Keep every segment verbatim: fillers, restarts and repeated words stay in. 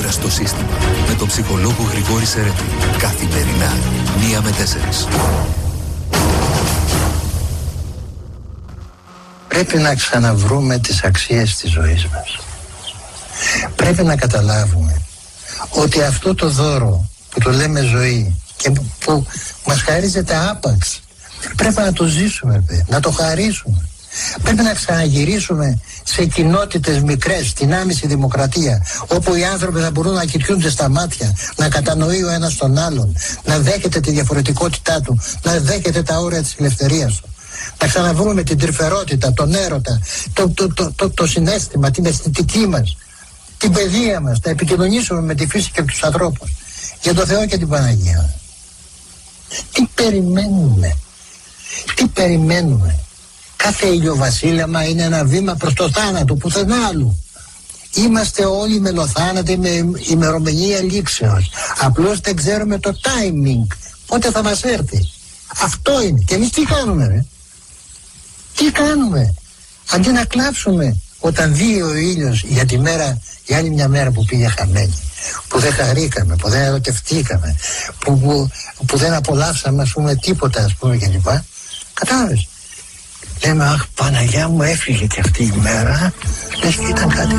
Κόντρα στο σύστημα. Με τον ψυχολόγο Γρηγόρη Σερέτη. Καθημερινά, μία με τέσσερις. Πρέπει να ξαναβρούμε τις αξίες της ζωής μας. Πρέπει να καταλάβουμε ότι αυτό το δώρο που το λέμε ζωή και που, που μας χαρίζεται άπαξ, πρέπει να το ζήσουμε, να το χαρίσουμε. Πρέπει να ξαναγυρίσουμε σε κοινότητες μικρές, στην άμεση δημοκρατία, όπου οι άνθρωποι θα μπορούν να κοιτιούνται στα μάτια, να κατανοεί ο ένας τον άλλον, να δέχεται τη διαφορετικότητά του, να δέχεται τα όρια της ελευθερίας του. Να ξαναβρούμε την τρυφερότητα, τον έρωτα, το, το, το, το, το συναίσθημα, την αισθητική μας, την παιδεία μας, να επικοινωνήσουμε με τη φύση και τους ανθρώπους, για το Θεό και την Παναγία. Τι περιμένουμε, τι περιμένουμε. Κάθε ηλιοβασίλεμα είναι ένα βήμα προς το θάνατο, πουθενά άλλου. Είμαστε όλοι μελοθάνατοι με ημερομηνία λήξεως. Απλώς δεν ξέρουμε το timing, πότε θα μας έρθει. Αυτό είναι. Και εμείς τι κάνουμε, ρε? Τι κάνουμε? Αντί να κλάψουμε όταν δει ο ήλιος για τη μέρα, για άλλη μια μέρα που πήγε χαμένη, που δεν χαρήκαμε, που δεν ερωτευτήκαμε, που, που, που δεν απολαύσαμε, ας πούμε, τίποτα, ας πούμε, κλπ. Κατάλαβες? Λέμε, αχ, Παναγιά μου, έφυγε και αυτή η μέρα, λες και ήταν κάτι.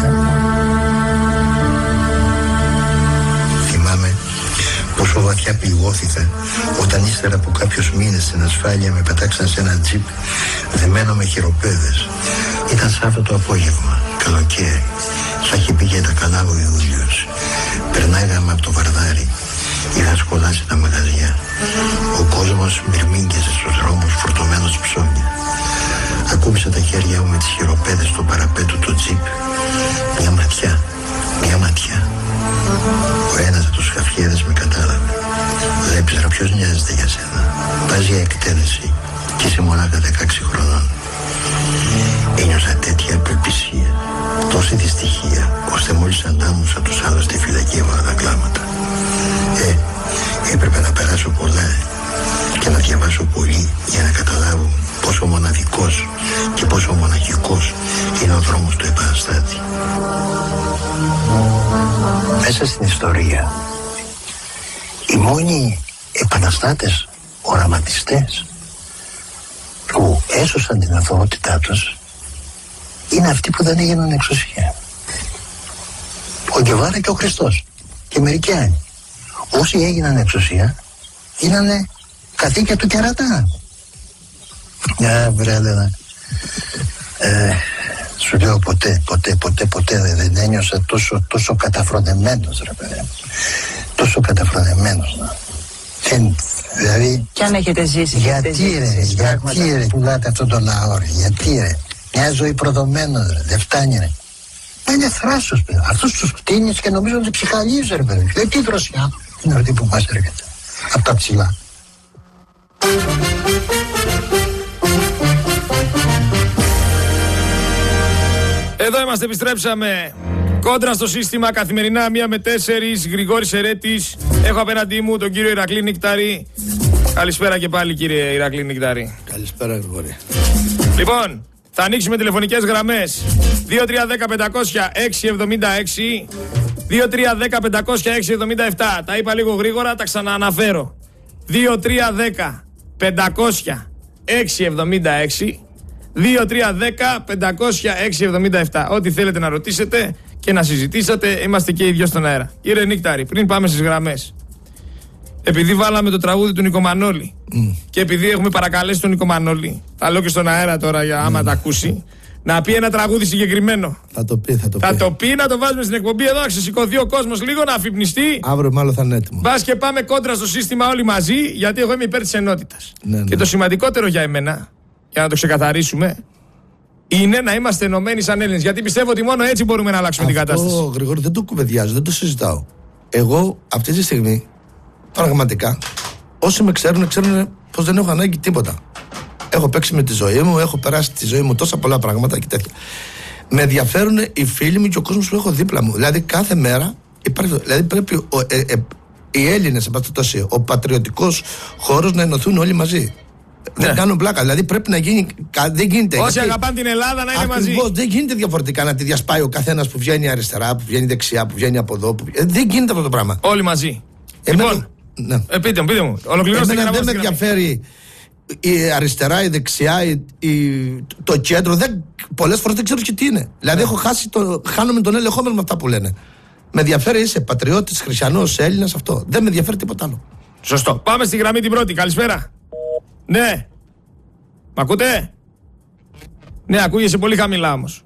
Θυμάμαι πόσο βαθιά πληγώθηκα όταν ύστερα από κάποιους μήνες στην ασφάλεια με πετάξαν σε ένα τζιπ δεμένο με χειροπέδες. Ήταν Σάββατο απόγευμα, καλοκαίρι, θα είχε πήγε τα καλά ο Ιούλιος. Περνάγαμε από το Βαρδάρι, είχα σκολάσει τα μαγαζιά. Ο κόσμος μυρμήγκιαζε στους δρόμους φορτωμένος ψώνια. Ακούμπησα τα χέρια μου με τις χειροπέδες στο παραπέτο του τζιπ. Μια ματιά, μια ματιά. Ο ένας από τους χαφιέδες με κατάλαβε. Βλέπεις, ρε, ποιος νοιάζεται για σένα? Πας για εκτέλεση και είσαι μονάχα δεκαέξι χρονών. Ένιωσα τέτοια απελπισία, τόση δυστυχία, ώστε μόλις ανάμουσα τους άλλους στη φυλακή έβαλα τα κλάματα. Ε, έπρεπε να περάσω πολλά και να διαβάσω πολύ για να καταλάβω πόσο μοναδικός και πόσο μοναχικός είναι ο δρόμος του επαναστάτη. Μέσα στην ιστορία, οι μόνοι επαναστάτες, οραματιστές που έσωσαν την αθωότητά τους είναι αυτοί που δεν έγιναν εξουσία. Ο Γκεβάρα και ο Χριστός και μερικοί άλλοι. Όσοι έγιναν εξουσία γίνανε καθήκια του κερατά. Μια βρέλενα. Ε, σου λέω ποτέ, ποτέ, ποτέ, ποτέ δεν ένιωσα τόσο, τόσο καταφρονεμένος, ρε παιδί. Τόσο καταφρονεμένος. Δεν, δηλαδή... Κι αν έχετε ζήσει. Γιατί έχετε ρε, ζήσει, γιατί πράγματα. ρε, πουλάτε αυτόν τον λαό, ρε, γιατί ρε. Μια ζωή προδομένος, ρε, δεν φτάνει, ρε. Μα είναι θράσος, παιδί. Αυτούς τους κτίνεις και νομίζω ότι ψυχαλίζει, ρε, παιδί. Δεν τι δροσιά είναι αυτή που μας έρχεται. Απ' τα ψηλά. Εδώ είμαστε, επιστρέψαμε. Κόντρα στο σύστημα, καθημερινά μία με τέσσερις. Γρηγόρης Σερέτης. Έχω απέναντί μου τον κύριο Ηρακλή Νικτάρη. Καλησπέρα και πάλι, κύριε Ηρακλή Νικτάρη. Καλησπέρα, Γρηγόρη. Λοιπόν, θα ανοίξουμε τηλεφωνικές γραμμές. δύο τρία ένα μηδέν πεντακόσια έξι εβδομήντα έξι, δύο τρία ένα μηδέν πεντακόσια έξι εβδομήντα επτά. Τα είπα λίγο γρήγορα, τα ξανααναφέρω. δύο τρία ένα μηδέν πεντακόσια έξι εβδομήντα έξι, δύο τρία ένα μηδέν πεντακόσια έξι εβδομήντα επτά. Ό,τι θέλετε να ρωτήσετε και να συζητήσετε, είμαστε και οι δυο στον αέρα. Κύριε Νικτάρη, πριν πάμε στις γραμμές, επειδή βάλαμε το τραγούδι του Νίκο Μανώλη mm. και επειδή έχουμε παρακαλέσει τον Νίκο Μανώλη, θα λέω και στον αέρα τώρα για άμα mm. τα ακούσει, να πει ένα τραγούδι συγκεκριμένο. Θα το πει, θα το θα πει. Θα το πει, να το βάζουμε στην εκπομπή εδώ, να ξεσηκωθεί ο κόσμος λίγο, να αφυπνιστεί. Αύριο μάλλον θα είναι έτοιμο. Μπας και πάμε κόντρα στο σύστημα όλοι μαζί, γιατί εγώ είμαι υπέρ της ενότητας. Ναι, ναι. Και το σημαντικότερο για εμένα, για να το ξεκαθαρίσουμε, είναι να είμαστε ενωμένοι σαν Έλληνες. Γιατί πιστεύω ότι μόνο έτσι μπορούμε να αλλάξουμε Αυτό, την κατάσταση. Αυτό, Γρηγόρη, δεν το κουβεντιάζω, δεν το συζητάω. Εγώ αυτή τη στιγμή, πραγματικά, όσοι με ξέρουν, ξέρουν πως δεν έχω ανάγκη τίποτα. Έχω παίξει με τη ζωή μου, έχω περάσει τη ζωή μου τόσα πολλά πράγματα και τέτοια. Με ενδιαφέρουν οι φίλοι μου και ο κόσμος που έχω δίπλα μου. Δηλαδή κάθε μέρα υπάρχει. Δηλαδή πρέπει ο, ε, ε, οι Έλληνες, ο πατριωτικός χώρος να ενωθούν όλοι μαζί. Ναι. Δεν κάνω πλάκα. Δηλαδή πρέπει να γίνει. Δεν γίνεται. Όσοι γιατί... αγαπάνε την Ελλάδα να είναι Ακριβώς, μαζί. δεν γίνεται διαφορετικά να τη διασπάει ο καθένας που βγαίνει αριστερά, που βγαίνει δεξιά, που βγαίνει από εδώ. Που... Ε, δεν γίνεται αυτό το πράγμα. Όλοι μαζί. Εμένα... Λοιπόν, ναι. ε, πείτε μου, πείτε μου. Ολοκληρώστε. Εμένα δεν με ενδιαφέρει η αριστερά, η δεξιά, η, η, το κέντρο. Δεν... Πολλές φορές δεν ξέρω και τι είναι. Δηλαδή ναι. έχω χάσει το... χάνομαι τον έλεγχό με αυτά που λένε. Με ενδιαφέρει είσαι πατριώτης, χριστιανός, Έλληνας, αυτό. Δεν με ενδιαφέρει τίποτα άλλο. Σωστό. Πάμε στη γραμμή την πρώτη. Καλησπέρα. Ναι. Μ' ακούτε? Ναι, ακούγεσαι πολύ χαμηλά όμως.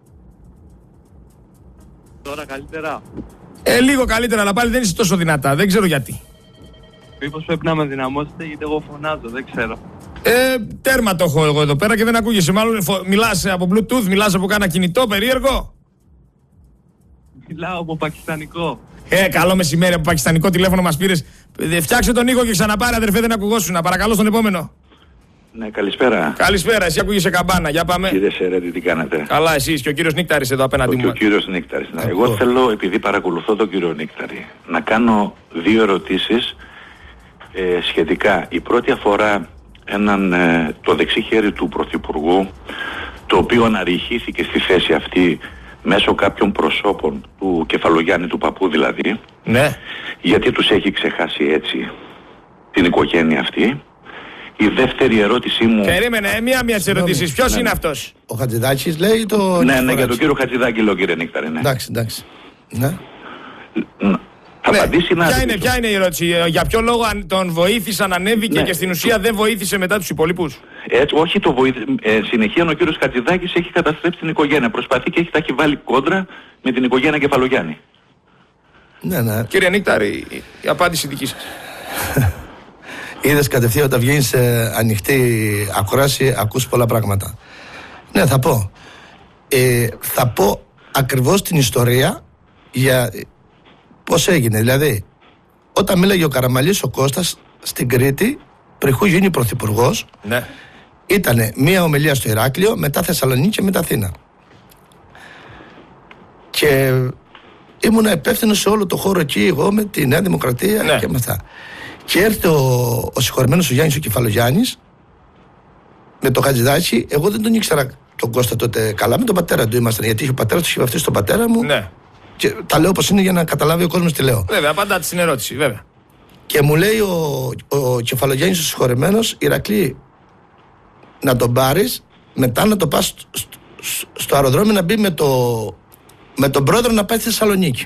Τώρα καλύτερα. Ε, λίγο καλύτερα, αλλά πάλι δεν είσαι τόσο δυνατά. Δεν ξέρω γιατί. Μήπως πρέπει να με δυναμώσετε, γιατί εγώ φωνάζω, δεν ξέρω. Ε, τέρμα το έχω εγώ εδώ πέρα και δεν ακούγεσαι. Μάλλον φο... μιλάς από Bluetooth, μιλάς από κάνα κινητό περίεργο. Μιλάω από πακιστανικό. Ε, καλό μεσημέρι, από πακιστανικό τηλέφωνο μας πήρες. Ε, φτιάξε τον ήχο και ξαναπάρε, αδερφέ, δεν ακουγόσουν. Να παρακαλώ στον επόμενο. Ναι, καλησπέρα. Καλησπέρα, εσύ ακούγεσαι καμπάνα, για πάμε. Κύριε Σερέτη, τι κάνετε? Καλά, εσείς και ο κύριος Νίκταρης εδώ απέναντι μου. Και ο κύριος Νίκταρης. Ναι. Εγώ θέλω, επειδή παρακολουθώ τον κύριο Νίκταρη, να κάνω δύο ερωτήσεις ε, σχετικά. Η πρώτη αφορά έναν, ε, το δεξιχέρι του Πρωθυπουργού, το οποίο αναρριχήθηκε στη θέση αυτή μέσω κάποιων προσώπων του Κεφαλογιάννη, του παππού δηλαδή. Ναι. Γιατί τους έχει ξεχάσει έτσι την οικογένεια αυτή. Η δεύτερη ερώτησή μου... Περίμενε, μία-μία τις ερωτήσεις. Ποιος ναι, είναι αυτός? Ο Χατζηδάκης λέει το... Ναι, ναι, για τον κύριο Χατζηδάκη λέω, κύριε Νίκταρη, ναι. Εντάξει, εντάξει. Ναι. Θα ναι. απαντήσει να... Ποια είναι, ποια είναι η ερώτηση? Για ποιο λόγο τον βοήθησαν, ανέβηκε ναι. και στην ουσία δεν βοήθησε μετά τους υπολείπους? Έτσι, όχι το βοήθησε. Ε, συνεχεία ο κύριος Χατζηδάκης έχει καταστρέψει την οικογένεια. Προσπαθεί και έχει, τα έχει βάλει κόντρα με την οικογένεια Κεφαλογιάννη. Ναι, ναι. Κύριε Νίκταρη, η απάντηση δική σας. Είδες κατευθείαν όταν βγαίνεις σε ανοιχτή ακρόαση, ακούς πολλά πράγματα. Ναι, θα πω. Ε, θα πω ακριβώς την ιστορία για πώς έγινε. Δηλαδή, όταν μίλαγε ο Καραμαλής ο Κώστας στην Κρήτη, πρихού γίνει πρωθυπουργός, ναι. Ήτανε μία ομιλία στο Ηράκλειο, μετά Θεσσαλονίκη και μετά Αθήνα. Και ήμουν υπεύθυνος σε όλο το χώρο εκεί, εγώ με τη Νέα Δημοκρατία ναι. και με αυτά. Και έρθει ο, ο συγχωρεμένος ο Γιάννης ο Κεφαλογιάννης με το Χατζηδάκη. Εγώ δεν τον ήξερα τον Κώστα τότε καλά, με τον πατέρα του ήμασταν. Γιατί ο πατέρας του είχε βαφτίσει τον πατέρα μου. Ναι. Και τα λέω όπως είναι για να καταλάβει ο κόσμος τι λέω. Βέβαια, απαντάτε στην ερώτηση, βέβαια. Και μου λέει ο, ο Κεφαλογιάννης ο συγχωρεμένος, Ηρακλή, να τον πάρεις, μετά να το πας στο, στο, στο αεροδρόμιο να μπει με, το, με τον πρόεδρο να πάει στη Θεσσαλονίκη.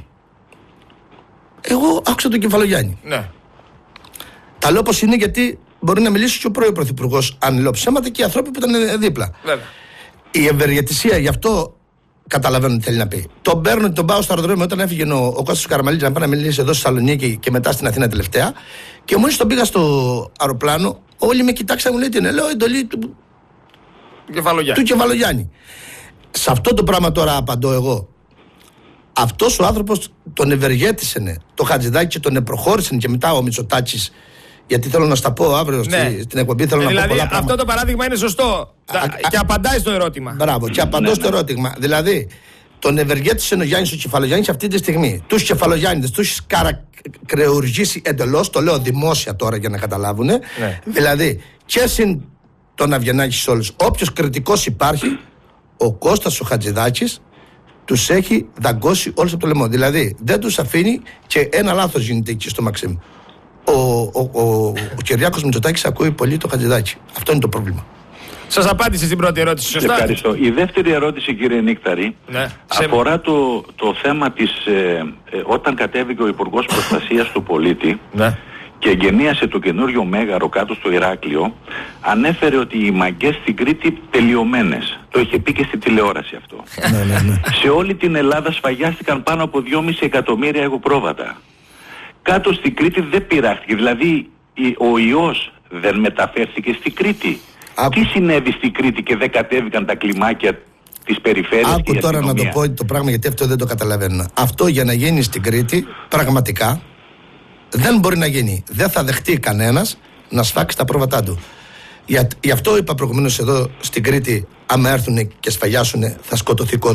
Εγώ άκουσα τον Κεφαλογιάννη. Ναι. Τα λέω όπως είναι γιατί μπορεί να μιλήσει και ο πρώην πρωθυπουργός αν λέω ψέματα και οι άνθρωποι που ήταν δίπλα. Βέβαια. Η ευεργετησία, γι' αυτό καταλαβαίνω τι θέλει να πει. Τον παίρνω και τον πάω στο αεροδρόμιο όταν έφυγε ο, ο Κώστας Καραμαλής να πάει να μιλήσει εδώ στη Θεσσαλονίκη και μετά στην Αθήνα τελευταία. Και μόλις τον πήγα στο αεροπλάνο, όλοι με κοιτάξαν, μου λέει τι είναι. Λέω εντολή του Κεφαλογιάννη. Του Κεφαλογιάννη. Σε αυτό το πράγμα τώρα απαντώ εγώ. Αυτός ο άνθρωπος τον ευεργέτησε, το Χατζηδάκη και τον προχώρησε και μετά ο Μητσοτάκης. Γιατί θέλω να στα πω αύριο ναι. στην εκπομπή. Θέλω δηλαδή, να πω πολλά αυτό πράγματα. το παράδειγμα είναι σωστό. Α, α, και απαντάει στο ερώτημα. Μπράβο, και απαντώ ναι, στο ναι. ερώτημα. Δηλαδή, τον ευεργέτησε ο Γιάννης ο Κεφαλογιάννης αυτή τη στιγμή. Τους Κεφαλογιάννηδες τους έχει καρακρεουργήσει εντελώς. Το λέω δημόσια τώρα για να καταλάβουν. Ναι. Δηλαδή, και συν τον Αβγενάκη σε όλους. Όποιος κριτικός υπάρχει, ο Κώστας ο Χατζηδάκης τους έχει δαγκώσει όλους από το λαιμό. Δηλαδή, δεν τους αφήνει και ένα λάθος γίνεται εκεί στο Μαξίμ. Ο, ο, ο, ο Κυριάκος Μητσοτάκης ακούει πολύ το Χατζηδάκη. Αυτό είναι το πρόβλημα. Σας απάντησε στην πρώτη ερώτηση, σωστά? Ευχαριστώ. Η δεύτερη ερώτηση, κύριε Νίκταρη, ναι. αφορά το, το θέμα της ε, ε, όταν κατέβηκε ο Υπουργός Προστασίας του Πολίτη ναι. και εγκαινίασε το καινούριο μέγαρο κάτω στο Ηράκλειο, ανέφερε ότι οι μαγκές στην Κρήτη τελειωμένες. Το είχε πει και στη τηλεόραση αυτό. ναι, ναι, ναι. Σε όλη την Ελλάδα σφαγιάστηκαν πάνω από δυόμισι εκατομμύρια εγωπρόβατα. Κάτω στην Κρήτη δεν πειράχτηκε. Δηλαδή ο ιός δεν μεταφέρθηκε στην Κρήτη. Άκου. Τι συνέβη στην Κρήτη και δεν κατέβηκαν τα κλιμάκια της περιφέρειας? Άκου τώρα να το πω το πράγμα, γιατί αυτό δεν το καταλαβαίνω. Αυτό για να γίνει στην Κρήτη πραγματικά δεν μπορεί να γίνει. Δεν θα δεχτεί κανένας να σφάξει τα πρόβατά του. Γι' αυτό είπα προηγουμένως εδώ στην Κρήτη, άμα έρθουν και σφαγιάσουν θα σκοτωθεί κόσμος.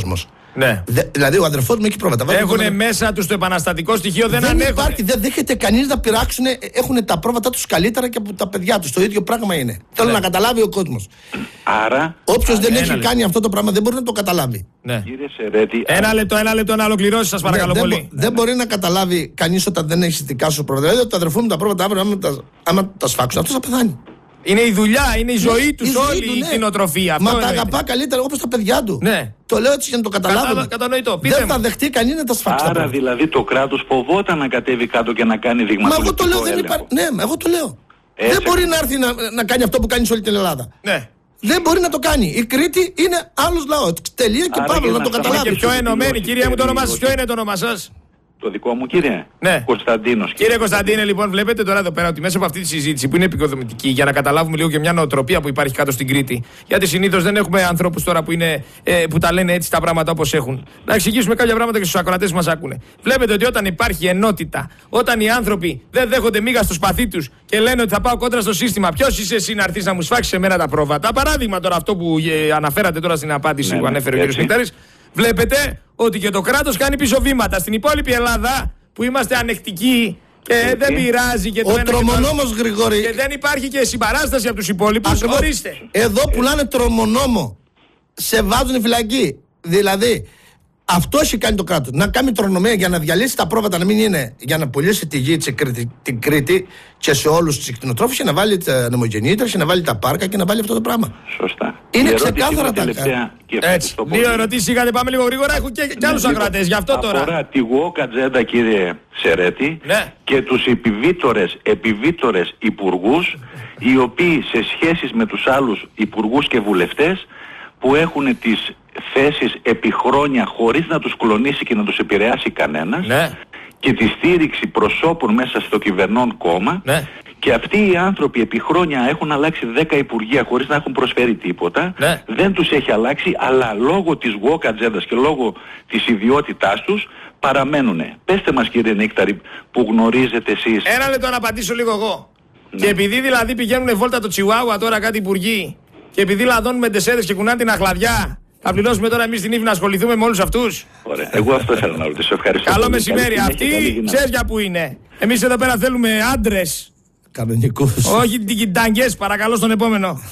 Ναι. Δε, δηλαδή ο αδερφός μου έχει πρόβατα. Έχουν μέσα τους το επαναστατικό στοιχείο, δεν, δεν ανέχονται. Υπάρχει, δεν δέχεται κανείς να πειράξουν, έχουν τα πρόβατα τους καλύτερα και από τα παιδιά τους. Το ίδιο πράγμα είναι. Ναι. Θέλω να καταλάβει ο κόσμος. Άρα. Όποιος δεν έχει λεπτό. κάνει αυτό το πράγμα δεν μπορεί να το καταλάβει. Ναι. Κύριε Σερέτη, Ένα λεπτό, ένα λεπτό να ολοκληρώσει, σας παρακαλώ δεν, πολύ. Δεν, ναι, δεν μπορεί να καταλάβει κανείς όταν δεν έχει δικά σου πρόβατα. Δηλαδή, το αδερφό μου τα πρόβατα αύριο, άμα τα, άμα τα σφάξουν, αυτός θα πεθάνει. Είναι η δουλειά, είναι η ζωή του, η ζωή όλη του, η ναι. κτηνοτροφία. Μα Αυτό τα εννοείται. αγαπά καλύτερα όπως τα παιδιά του. Ναι. Το λέω έτσι για να το καταλάβουμε. Κατα... Κατανοητό. Πείτε Δεν μου. θα δεχτεί κανείς να τα σφάξει. άρα δηλαδή το κράτος φοβόταν να κατέβει κάτω και να κάνει Μα δειγματοληπτικό εγώ το λέω, δεν έλεγχο. υπάρχει. Ναι, εγώ το λέω. Έτσι. Δεν μπορεί να έρθει να, να κάνει αυτό που κάνει σε όλη την Ελλάδα. Ναι. Δεν μπορεί να το κάνει. Η Κρήτη είναι άλλος λαός. Τελεία και Άρα παύλα, για να να το σταματήσει καταλάβει. Και πιο Καταλάβει. ενωμένη, κυρία μου, το όνομά σας, Ότι- ποιο είναι το όνομά σας? Το δικό μου κύριε. Ναι. Κωνσταντίνος. Κύριε Κωνσταντίνε, λοιπόν, βλέπετε τώρα εδώ πέρα ότι μέσα από αυτή τη συζήτηση που είναι επικοδομητική, για να καταλάβουμε λίγο και μια νοοτροπία που υπάρχει κάτω στην Κρήτη, γιατί συνήθως δεν έχουμε ανθρώπους τώρα που, είναι, ε, που τα λένε έτσι τα πράγματα όπως έχουν. Να εξηγήσουμε κάποια πράγματα και στους ακροατές που μας ακούνε. Βλέπετε ότι όταν υπάρχει ενότητα, όταν οι άνθρωποι δεν δέχονται μίγα στο σπαθί τους και λένε ότι θα πάω κόντρα στο σύστημα, ποιος είσαι εσύ να έρθεις να μου σφάξεις εμένα τα πρόβατα. Παράδειγμα τώρα αυτό που ε, αναφέρατε τώρα στην απάντηση Ναι, που ναι, ανέφερε ο κ. έτσι. Νίκταρης. Βλέπετε ότι και το κράτος κάνει πίσω βήματα. Στην υπόλοιπη Ελλάδα που είμαστε ανεκτικοί και Έτσι. δεν πειράζει και το Ο ένα και το άλλο. τρομονόμος Γρηγόρη. Και δεν υπάρχει και συμπαράσταση από τους υπόλοιπους. Ακριβώς. Ορίστε. Εδώ πουλάνε τρομονόμο. Σε βάζουν φυλακή. Δηλαδή, αυτό έχει κάνει το κράτος. Να κάνει τρονομία για να διαλύσει τα πρόβατα, να μην είναι για να πουλήσει τη γη της Κρήτη, την Κρήτη και σε όλους τους κτηνοτρόφους και να βάλει τα νομογεννήτρες και να βάλει τα πάρκα και να βάλει αυτό το πράγμα. Σωστά. Είναι Η ερώτηση ξεκάθαρα μου τα τελευταία, και Έτσι. ευχαριστώ πολύ. Δύο ερωτήσεις είχατε. Πάμε λίγο γρήγορα. Έχω και, και άλλους Ναι, ακροατές. λοιπόν, Γι' αυτό τώρα. Αφορά τη Γουόκα Ατζέντα, κύριε Σερέτη, Ναι. και τους επιβίτορες, επιβίτορες υπουργούς, οι οποίοι σε σχέσεις με τους άλλους υπουργούς και βουλευτές που έχουν τις θέσεις επί χρόνια χωρίς να τους κλονίσει και να τους επηρεάσει κανένας, Ναι. και τη στήριξη προσώπων μέσα στο κυβερνών κόμμα, Ναι. και αυτοί οι άνθρωποι επί χρόνια έχουν αλλάξει δέκα υπουργεία χωρίς να έχουν προσφέρει τίποτα. Ναι. Δεν τους έχει αλλάξει, αλλά λόγω της woke ατζέντας και λόγω της ιδιότητάς τους παραμένουνε. Πέστε μας, κύριε Νίκταρη, που γνωρίζετε εσείς. Ένα λεπτό να απαντήσω λίγο εγώ. Και επειδή δηλαδή πηγαίνουν βόλτα το Τσιουάουα τώρα κάτι υπουργοί και επειδή λαδώνουν με ντεσέδες και κουνάνε την αχλαδιά, θα πληρώσουμε τώρα εμείς την ύφη να ασχοληθούμε με όλους αυτούς. Ωραία. Εγώ αυτό ήθελα να ρωτήσω. Ευχαριστώ. Καλό πολύ. μεσημέρι. Καλή συνέχεια, καλή Αυτοί δύναμη. ξέρεις για που είναι. Εμείς εδώ πέρα θέλουμε άντρες. Κανονικούς. Όχι τικιτάγκες. Παρακαλώ στον επόμενο.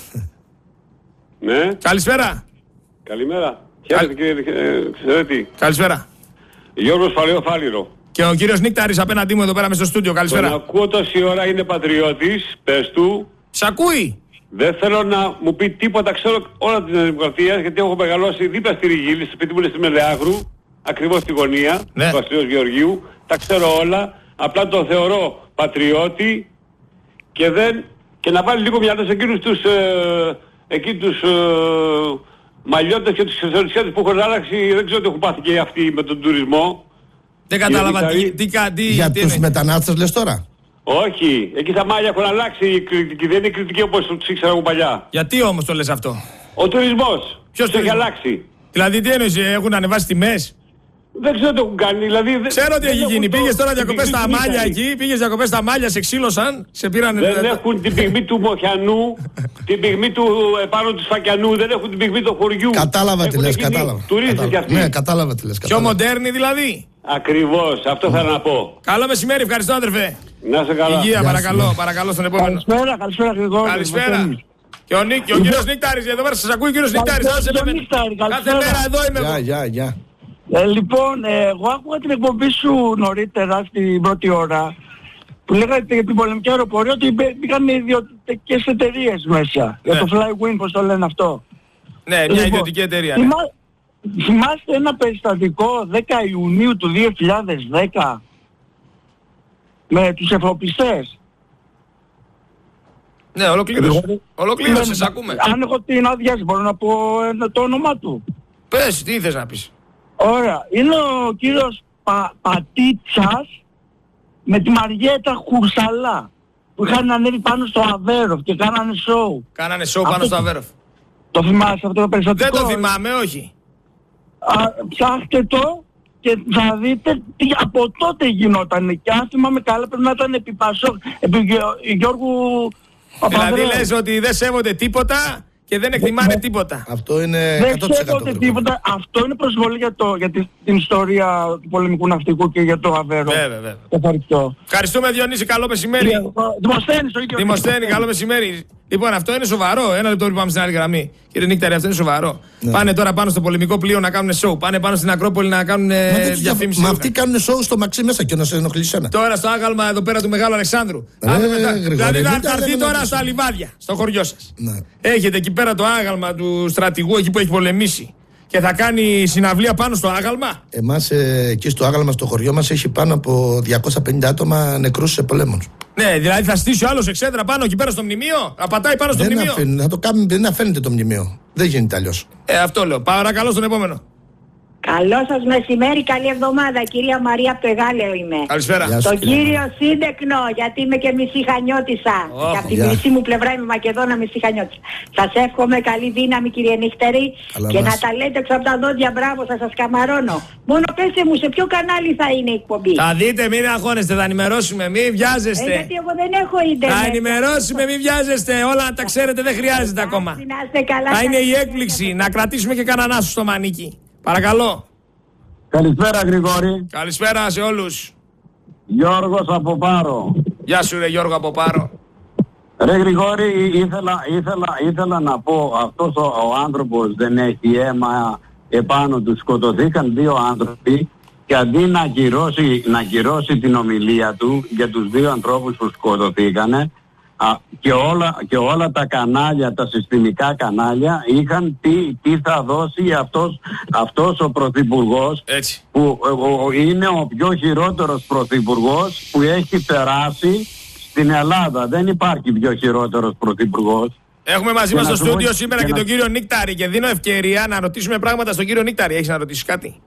Ναι, Καλησπέρα. καλημέρα. Χαίρετε κύριε Ξερέτη. Καλησπέρα. Γιώργος Φαλαιό Φάληρο. Και ο κύριος Νίκταρης απέναντί μου εδώ πέρα μες στο στούντιο. Τον Καλησπέρα. ακούω τόση ώρα, είναι πατριώτης, πες του. Σ' ακούει. Δεν θέλω να μου πει τίποτα, ξέρω όλα την Δημοκρατία, γιατί έχω μεγαλώσει δίπλα στη Ριγίλη, στο σπίτι μου είναι στη Μελεάγρου, ακριβώς στη γωνία, Ναι. του Βασιλείος Γεωργίου. Τα ξέρω όλα, απλά τον θεωρώ πατριώτη και δεν... και να βάλει λίγο μυαλό σε εκείνους τους... Ε, εκεί τους... Ε, μαλλιώτες και τους ξεσορισιάτες που έχουν άλλαξει, δεν ξέρω τι έχουν πάθει και αυτοί με τον τουρισμό. Δεν κατάλαβα τι, Νίκταρη. τι, κα- τι, Για τι τους είναι. μετανάστες λες τώρα. Όχι, εκεί τα μάλια έχουν αλλάξει οι κριτικοί, δεν είναι κριτικοί όπως τους ήξερα εγώ παλιά. Γιατί όμως το λες αυτό. Ο τουρισμός, Ποιος το έχει τουρισμός? αλλάξει. Δηλαδή τι εννοείς, έχουν ανεβάσει τιμές. Δεν ξέρω τι έχουν κάνει, δηλαδή... δεν- Ξέρω τι δεν έχει έχουν γίνει. το- Πήγες τώρα την διακοπές πυγμή στα του μάλια Νίκταρη. εκεί, πήγες διακοπές στα μάλια, σε ξύλωσαν, σε πήραν. Δεν έχουν την πυγμή του Μοχιανού, την πυγμή του επάνω του Σφακιανού, δεν έχουν την πυγμή του χωριού. Κατάλαβα τι Έχουν λες, γίνει κατάλαβα. Τουρίστες κι Κατάλαβα. αυτοί. Ναι, κατάλαβα τι λες. Πιο κατάλαβα. μοντέρνοι δηλαδή. Ακριβώς, αυτό θέλω να πω. Καλό μεσημέρι, ευχαριστώ αδερφέ. Να σε καλά. Υγεία, Γεια παρακαλώ, σου. παρακαλώ στον επόμενο. Καλησπέρα, καλησπέρα Γρηγόρη. Καλησπέρα. Βασίλη. Και ο, Νίκ, και ο κύριος Νίκταρης, εδώ πέρα σας ακούει ο κύριος Νίκταρης. Καλησπέρα, άσε με. κύριο Νίκταρη, Κάθε καλησπέρα. μέρα εδώ είμαι Γεια, εγώ. γεια, γεια. Ε, λοιπόν, ε, εγώ άκουγα την εκπομπή σου νωρίτερα στην πρώτη ώρα που λέγατε για την πολεμική αεροπορία ότι μπε- μπήκαν ιδιωτικές εταιρείες μέσα. Για Ναι. το Flywin, πώς το λένε αυτό. Ναι, μια Λοιπόν, ιδιωτική εταιρεία. Ναι. θυμά- Θυμάστε ένα περιστατικό δέκα Ιουνίου του δύο χιλιάδες δέκα με τους εφοπλιστές. Ναι, ολοκλήρωσε. Γρηγόρη. Ολοκλήρωσε, σε Ναι, ακούμε. Αν έχω την άδεια σας, μπορώ να πω ε, το όνομά του. Πες, τι ήθελες να πεις. Ωραία. Είναι ο κύριος Πα, Πατίτσας με τη Μαριέτα Χουρσαλά που είχαν ανέβει πάνω στο Αβέροφ και κάνανε σοου. Κάνανε σοου πάνω Αυτό- στο Αβέροφ. Το θυμάσαι αυτό το Δεν περιστατικό? το θυμάμαι, όχι. Α, ψάχτε το και θα δείτε τι από τότε γινόταν. Και αν θυμάμαι καλά πρέπει να ήταν επί Πασόκ, επί Γεω- Γιώργου Δηλαδή Παπανδρέου. λες ότι δεν σέβονται τίποτα και δεν εκτιμάνε τίποτα. Αυτό είναι Δεν εκατό τοις εκατό. ξέρω τίποτα. Αυτό είναι προσβολή για, το, για τη, την ιστορία του πολεμικού ναυτικού και για το Αβέρο. Βέβαια, βέβαια. Το φορτιό. Ευχαριστούμε, Διονύση. Καλό μεσημέρι. Δημοσθένης ο ίδιος. Δημοσθένη, καλό μεσημέρι. Λοιπόν, αυτό είναι σοβαρό. Ένα λεπτό που πάμε στην άλλη γραμμή. Κύριε Νίκταρη, αυτό είναι σοβαρό. Ναι. Πάνε τώρα πάνω στο πολεμικό πλοίο να κάνουν show. Πάνε πάνω στην Ακρόπολη να κάνουν διαφήμιση. Μα αυτοί κάνουν show στο Μαξί μέσα και να σε ενοχλεί σένα. Τώρα στο άγαλμα εδώ πέρα του Μεγάλου Αλεξάνδρου. Ε, Άντε μετά. Γρηγόρη, Δηλαδή μην θα τα έρθει λέμε τώρα να στα λιβάδια, στο χωριό σας. Ναι. Έχετε εκεί πέρα το άγαλμα του στρατηγού εκεί που έχει πολεμήσει. Και θα κάνει συναυλία πάνω στο άγαλμα. Εμάς ε, εκεί στο άγαλμα στο χωριό μας έχει πάνω από διακόσια πενήντα άτομα νεκρούς σε πολέμους. Ναι, δηλαδή θα στήσει ο άλλος εξέδρα πάνω εκεί πέρα στο μνημείο. Να πατάει πάνω στο Δεν μνημείο. αφήνει, θα το κάνουμε, δεν αφαίνεται το μνημείο. Δεν γίνεται αλλιώς. Ε, αυτό λέω. Παρακαλώ στον επόμενο. Καλό σας μεσημέρι, καλή εβδομάδα. Κυρία Μαρία από το Εγάλεο είμαι. Καλησπέρα. Γεια σου, Τον κυρία κύριο Σύντεκνο, γιατί είμαι και μισή Χανιώτισσα. Oh, και από την γεια. μισή μου πλευρά είμαι Μακεδόνα, μισή Χανιώτισσα. Σας εύχομαι καλή δύναμη, κύριε Νύχτερη. Καλά και μας. να τα λέτε έξω από τα δόντια, μπράβο σας, σας καμαρώνω. Μόνο πέστε μου σε ποιο κανάλι θα είναι η εκπομπή. Θα δείτε, μην αγχώνεστε, θα ενημερώσουμε, μην Ε, βιάζεστε. γιατί εγώ δεν έχω ίντερνετ. Θα ενημερώσουμε, μην βιάζεστε. Όλα να τα ξέρετε, δεν χρειάζεται ακόμα. Να είστε καλά, Θα είναι η καλή έκπληξη. συνέχεια. Να κρατήσουμε και κανέναν άσο στο μανίκι. Παρακαλώ. Καλησπέρα Γρηγόρη. Καλησπέρα σε όλους. Γιώργος από Πάρο. Γεια σου, ρε Γιώργο από Πάρο. Ρε Γρηγόρη, ήθελα, ήθελα, ήθελα να πω, αυτός ο, ο άνθρωπος δεν έχει αίμα επάνω του. Σκοτωθήκαν δύο άνθρωποι και αντί να ακυρώσει, να ακυρώσει την ομιλία του για τους δύο ανθρώπους που σκοτωθήκανε, α, και, όλα, και όλα τα κανάλια, τα συστημικά κανάλια είχαν τι, τι θα δώσει αυτός, αυτός ο πρωθυπουργός Έτσι. που ο, ο, είναι ο πιο χειρότερος πρωθυπουργός που έχει περάσει στην Ελλάδα. Δεν υπάρχει πιο χειρότερος πρωθυπουργός. Έχουμε μαζί Και μας να στο σου πω- στούντιο σήμερα και και να- τον κύριο Νίκταρη και δίνω ευκαιρία να ρωτήσουμε πράγματα στον κύριο Νίκταρη. Έχεις να ρωτήσεις κάτι?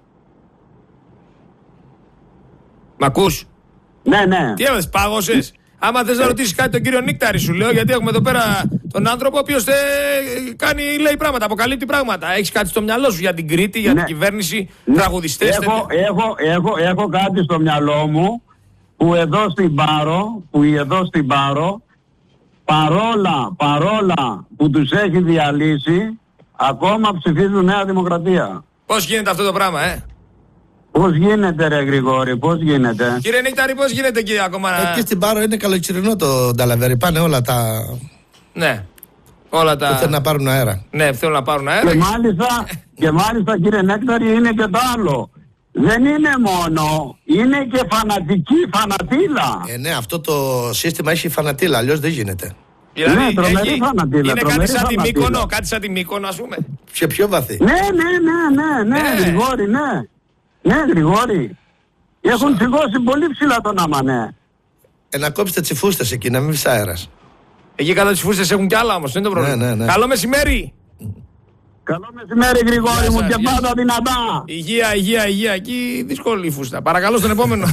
Μ' ακούς? Ναι, ναι. Τι έβαλες, πάγωσες? Άμα θες να ρωτήσεις κάτι τον κύριο Νίκταρη σου λέω, γιατί έχουμε εδώ πέρα τον άνθρωπο ο οποίος θε, κάνει, λέει πράγματα, αποκαλύπτει πράγματα. Έχεις κάτι στο μυαλό σου για την Κρήτη, για Ναι. την κυβέρνηση, Ναι. τραγουδιστές? Έχω, τέτοια? έχω, έχω, έχω κάτι στο μυαλό μου που εδώ στην Πάρο, που εδώ στην Πάρο, παρόλα, παρόλα που τους έχει διαλύσει, ακόμα ψηφίζουν Νέα Δημοκρατία. Πώς γίνεται αυτό το πράγμα, ε? Πώς γίνεται ρε Γρηγόρη, πώς γίνεται? Κύριε Νίκταρη, πώς γίνεται εκεί ακόμα? Εκεί στην Πάρο είναι καλοκαιρινό το Νταλαβέρι. Πάνε όλα τα. Ναι. Όλα που θέλουν τα... να πάρουν αέρα. Ναι, θέλουν να πάρουν αέρα. Και μάλιστα, και μάλιστα κύριε Νέκταρη είναι και το άλλο. Δεν είναι μόνο, είναι και φανατική φανατήλα. Ε, ναι, αυτό το σύστημα έχει φανατήλα, αλλιώς δεν γίνεται. Δηλαδή, Ναι, τρομερή έχει- φανατήλα, είναι τρομερή κάτι σαν τη φανατήλα. Μύκονο, κάτι σαν τη Μύκονο, ας πούμε. Σε πιο βαθύ. Ναι, ναι, ναι, ναι, ναι, Ναι. Γρηγόρη, ναι. Ναι, Γρηγόρη. Έχουν σηκώσει πολύ ψηλά τον άμα, ναι. Ε, να κόψετε τις φούστες εκεί, να μην βγει αέρας. Εκεί κατά τις φούστες έχουν κι άλλα όμως, δεν είναι το πρόβλημα. Ναι, ναι, ναι. Καλό μεσημέρι. Καλό μεσημέρι Γρηγόρη Γεια μου σας, και γεια πάντα δυνατά. Υγεία, υγεία, υγεία. Εκεί δύσκολη η φούστα. Παρακαλώ στον επόμενο.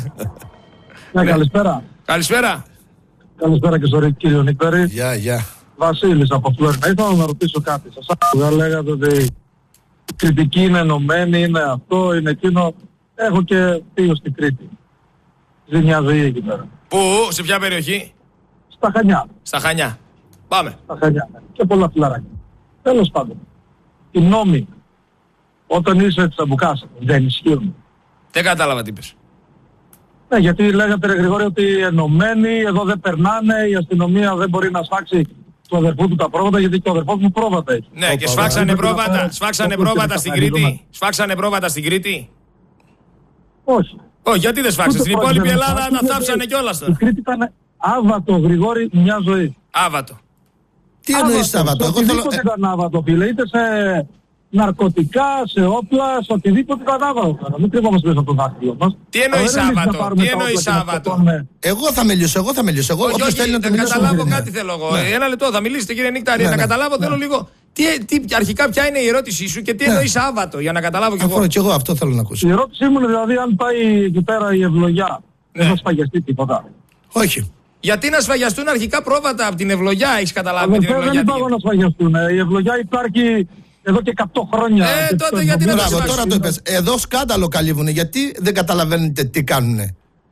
Ναι, καλησπέρα. Καλησπέρα. Καλησπέρα και στον κύριο Νίκταρη. Γεια, γεια. Βασίλης από Φλόρινα. Ήθελα να ρωτήσω κάτι. Σας άκουγα, λέγατε ότι η κριτική είναι ενωμένη, είναι αυτό, είναι εκείνο. Έχω και θείο στην Κρήτη. Ζει μια ζωή εκεί πέρα. Πού, σε ποια περιοχή? Στα Χανιά. Στα Χανιά. Πάμε. Στα Χανιά. Και πολλά φιλαράκια. Τέλος πάντων. Οι νόμοι όταν είσαι τσαμπουκάς δεν ισχύουν. Δεν κατάλαβα τι είπες. Ναι, γιατί λέγατε ρε Γρηγόρη ότι ενωμένοι, εδώ δεν περνάνε, η αστυνομία δεν μπορεί να σφάξει του αδερφού του τα πρόβατα, γιατί και ο αδερφός μου πρόβατα έχει. Ναι, και Όπα, σφάξανε δεν πρέπει να πρόβατα. πάρει- Σφάξανε το ακούστε πρόβατα τα στην χαρίζουμε. Κρήτη. Σφάξανε πρόβατα στην Κρήτη. Όχι. Όχι, γιατί δεν σφάξανε. Ούτε Στην πρόκειται υπόλοιπη να Ελλάδα σφάξει, τα γιατί θάψανε κιόλας Η τώρα. Κρήτη ήταν άβατο, Γρηγόρη, μια ζωή. Άβατο. Τι εννοείς Σάββατο, Σε εγώ θέλω. οτιδήποτε ε, ήταν άβατο, φίλε, είτε σε ναρκωτικά, σε όπλα, σε οτιδήποτε ήταν άβατο. Μην κρύβομαστε μέσα από το δάχτυλο μας. Τι εννοείς Αλλά δεν είναι να Σάββατο, πάρουμε τι τα όπλα εννοείς και να Σάββατο? σκοτώνουμε. Εγώ θα μιλήσω, εγώ θα μιλήσω. Εγώ, Όχι, όποιος όχι, θέλει να το να μιλήσω. καταλάβω ναι. κάτι θέλω εγώ. Ναι. Ένα λεπτό, θα μιλήσετε κύριε Νίκταρη, Ναι, να ναι. καταλάβω Ναι. θέλω λίγο. Τι, τι, αρχικά ποια είναι η ερώτησή σου και τι Ναι. εννοείς Σάββατο, για να καταλάβω κι εγώ. Αυτό, και εγώ αυτό θέλω να ακούσω. Η ερώτησή μου είναι δηλαδή αν πάει εκεί πέρα η ευλογιά, Ναι. δεν θα σφαγιαστεί τίποτα. Όχι. Γιατί να σφαγιαστούν αρχικά πρόβατα από την ευλογιά, έχεις καταλάβει με την Αδελφέ, δεν ευλογιά? υπάρχουν να σφαγιαστούν. Ε, Η ευλογιά υπάρχει εδώ και εκατό χρόνια. Ε, Και τότε το γιατί να εβδομήντα Μπράβο, σφάξουν. τώρα το είπες. Εδώ σκάνδαλο καλύβουνε. Γιατί δεν καταλαβαίνετε τι κάνουνε.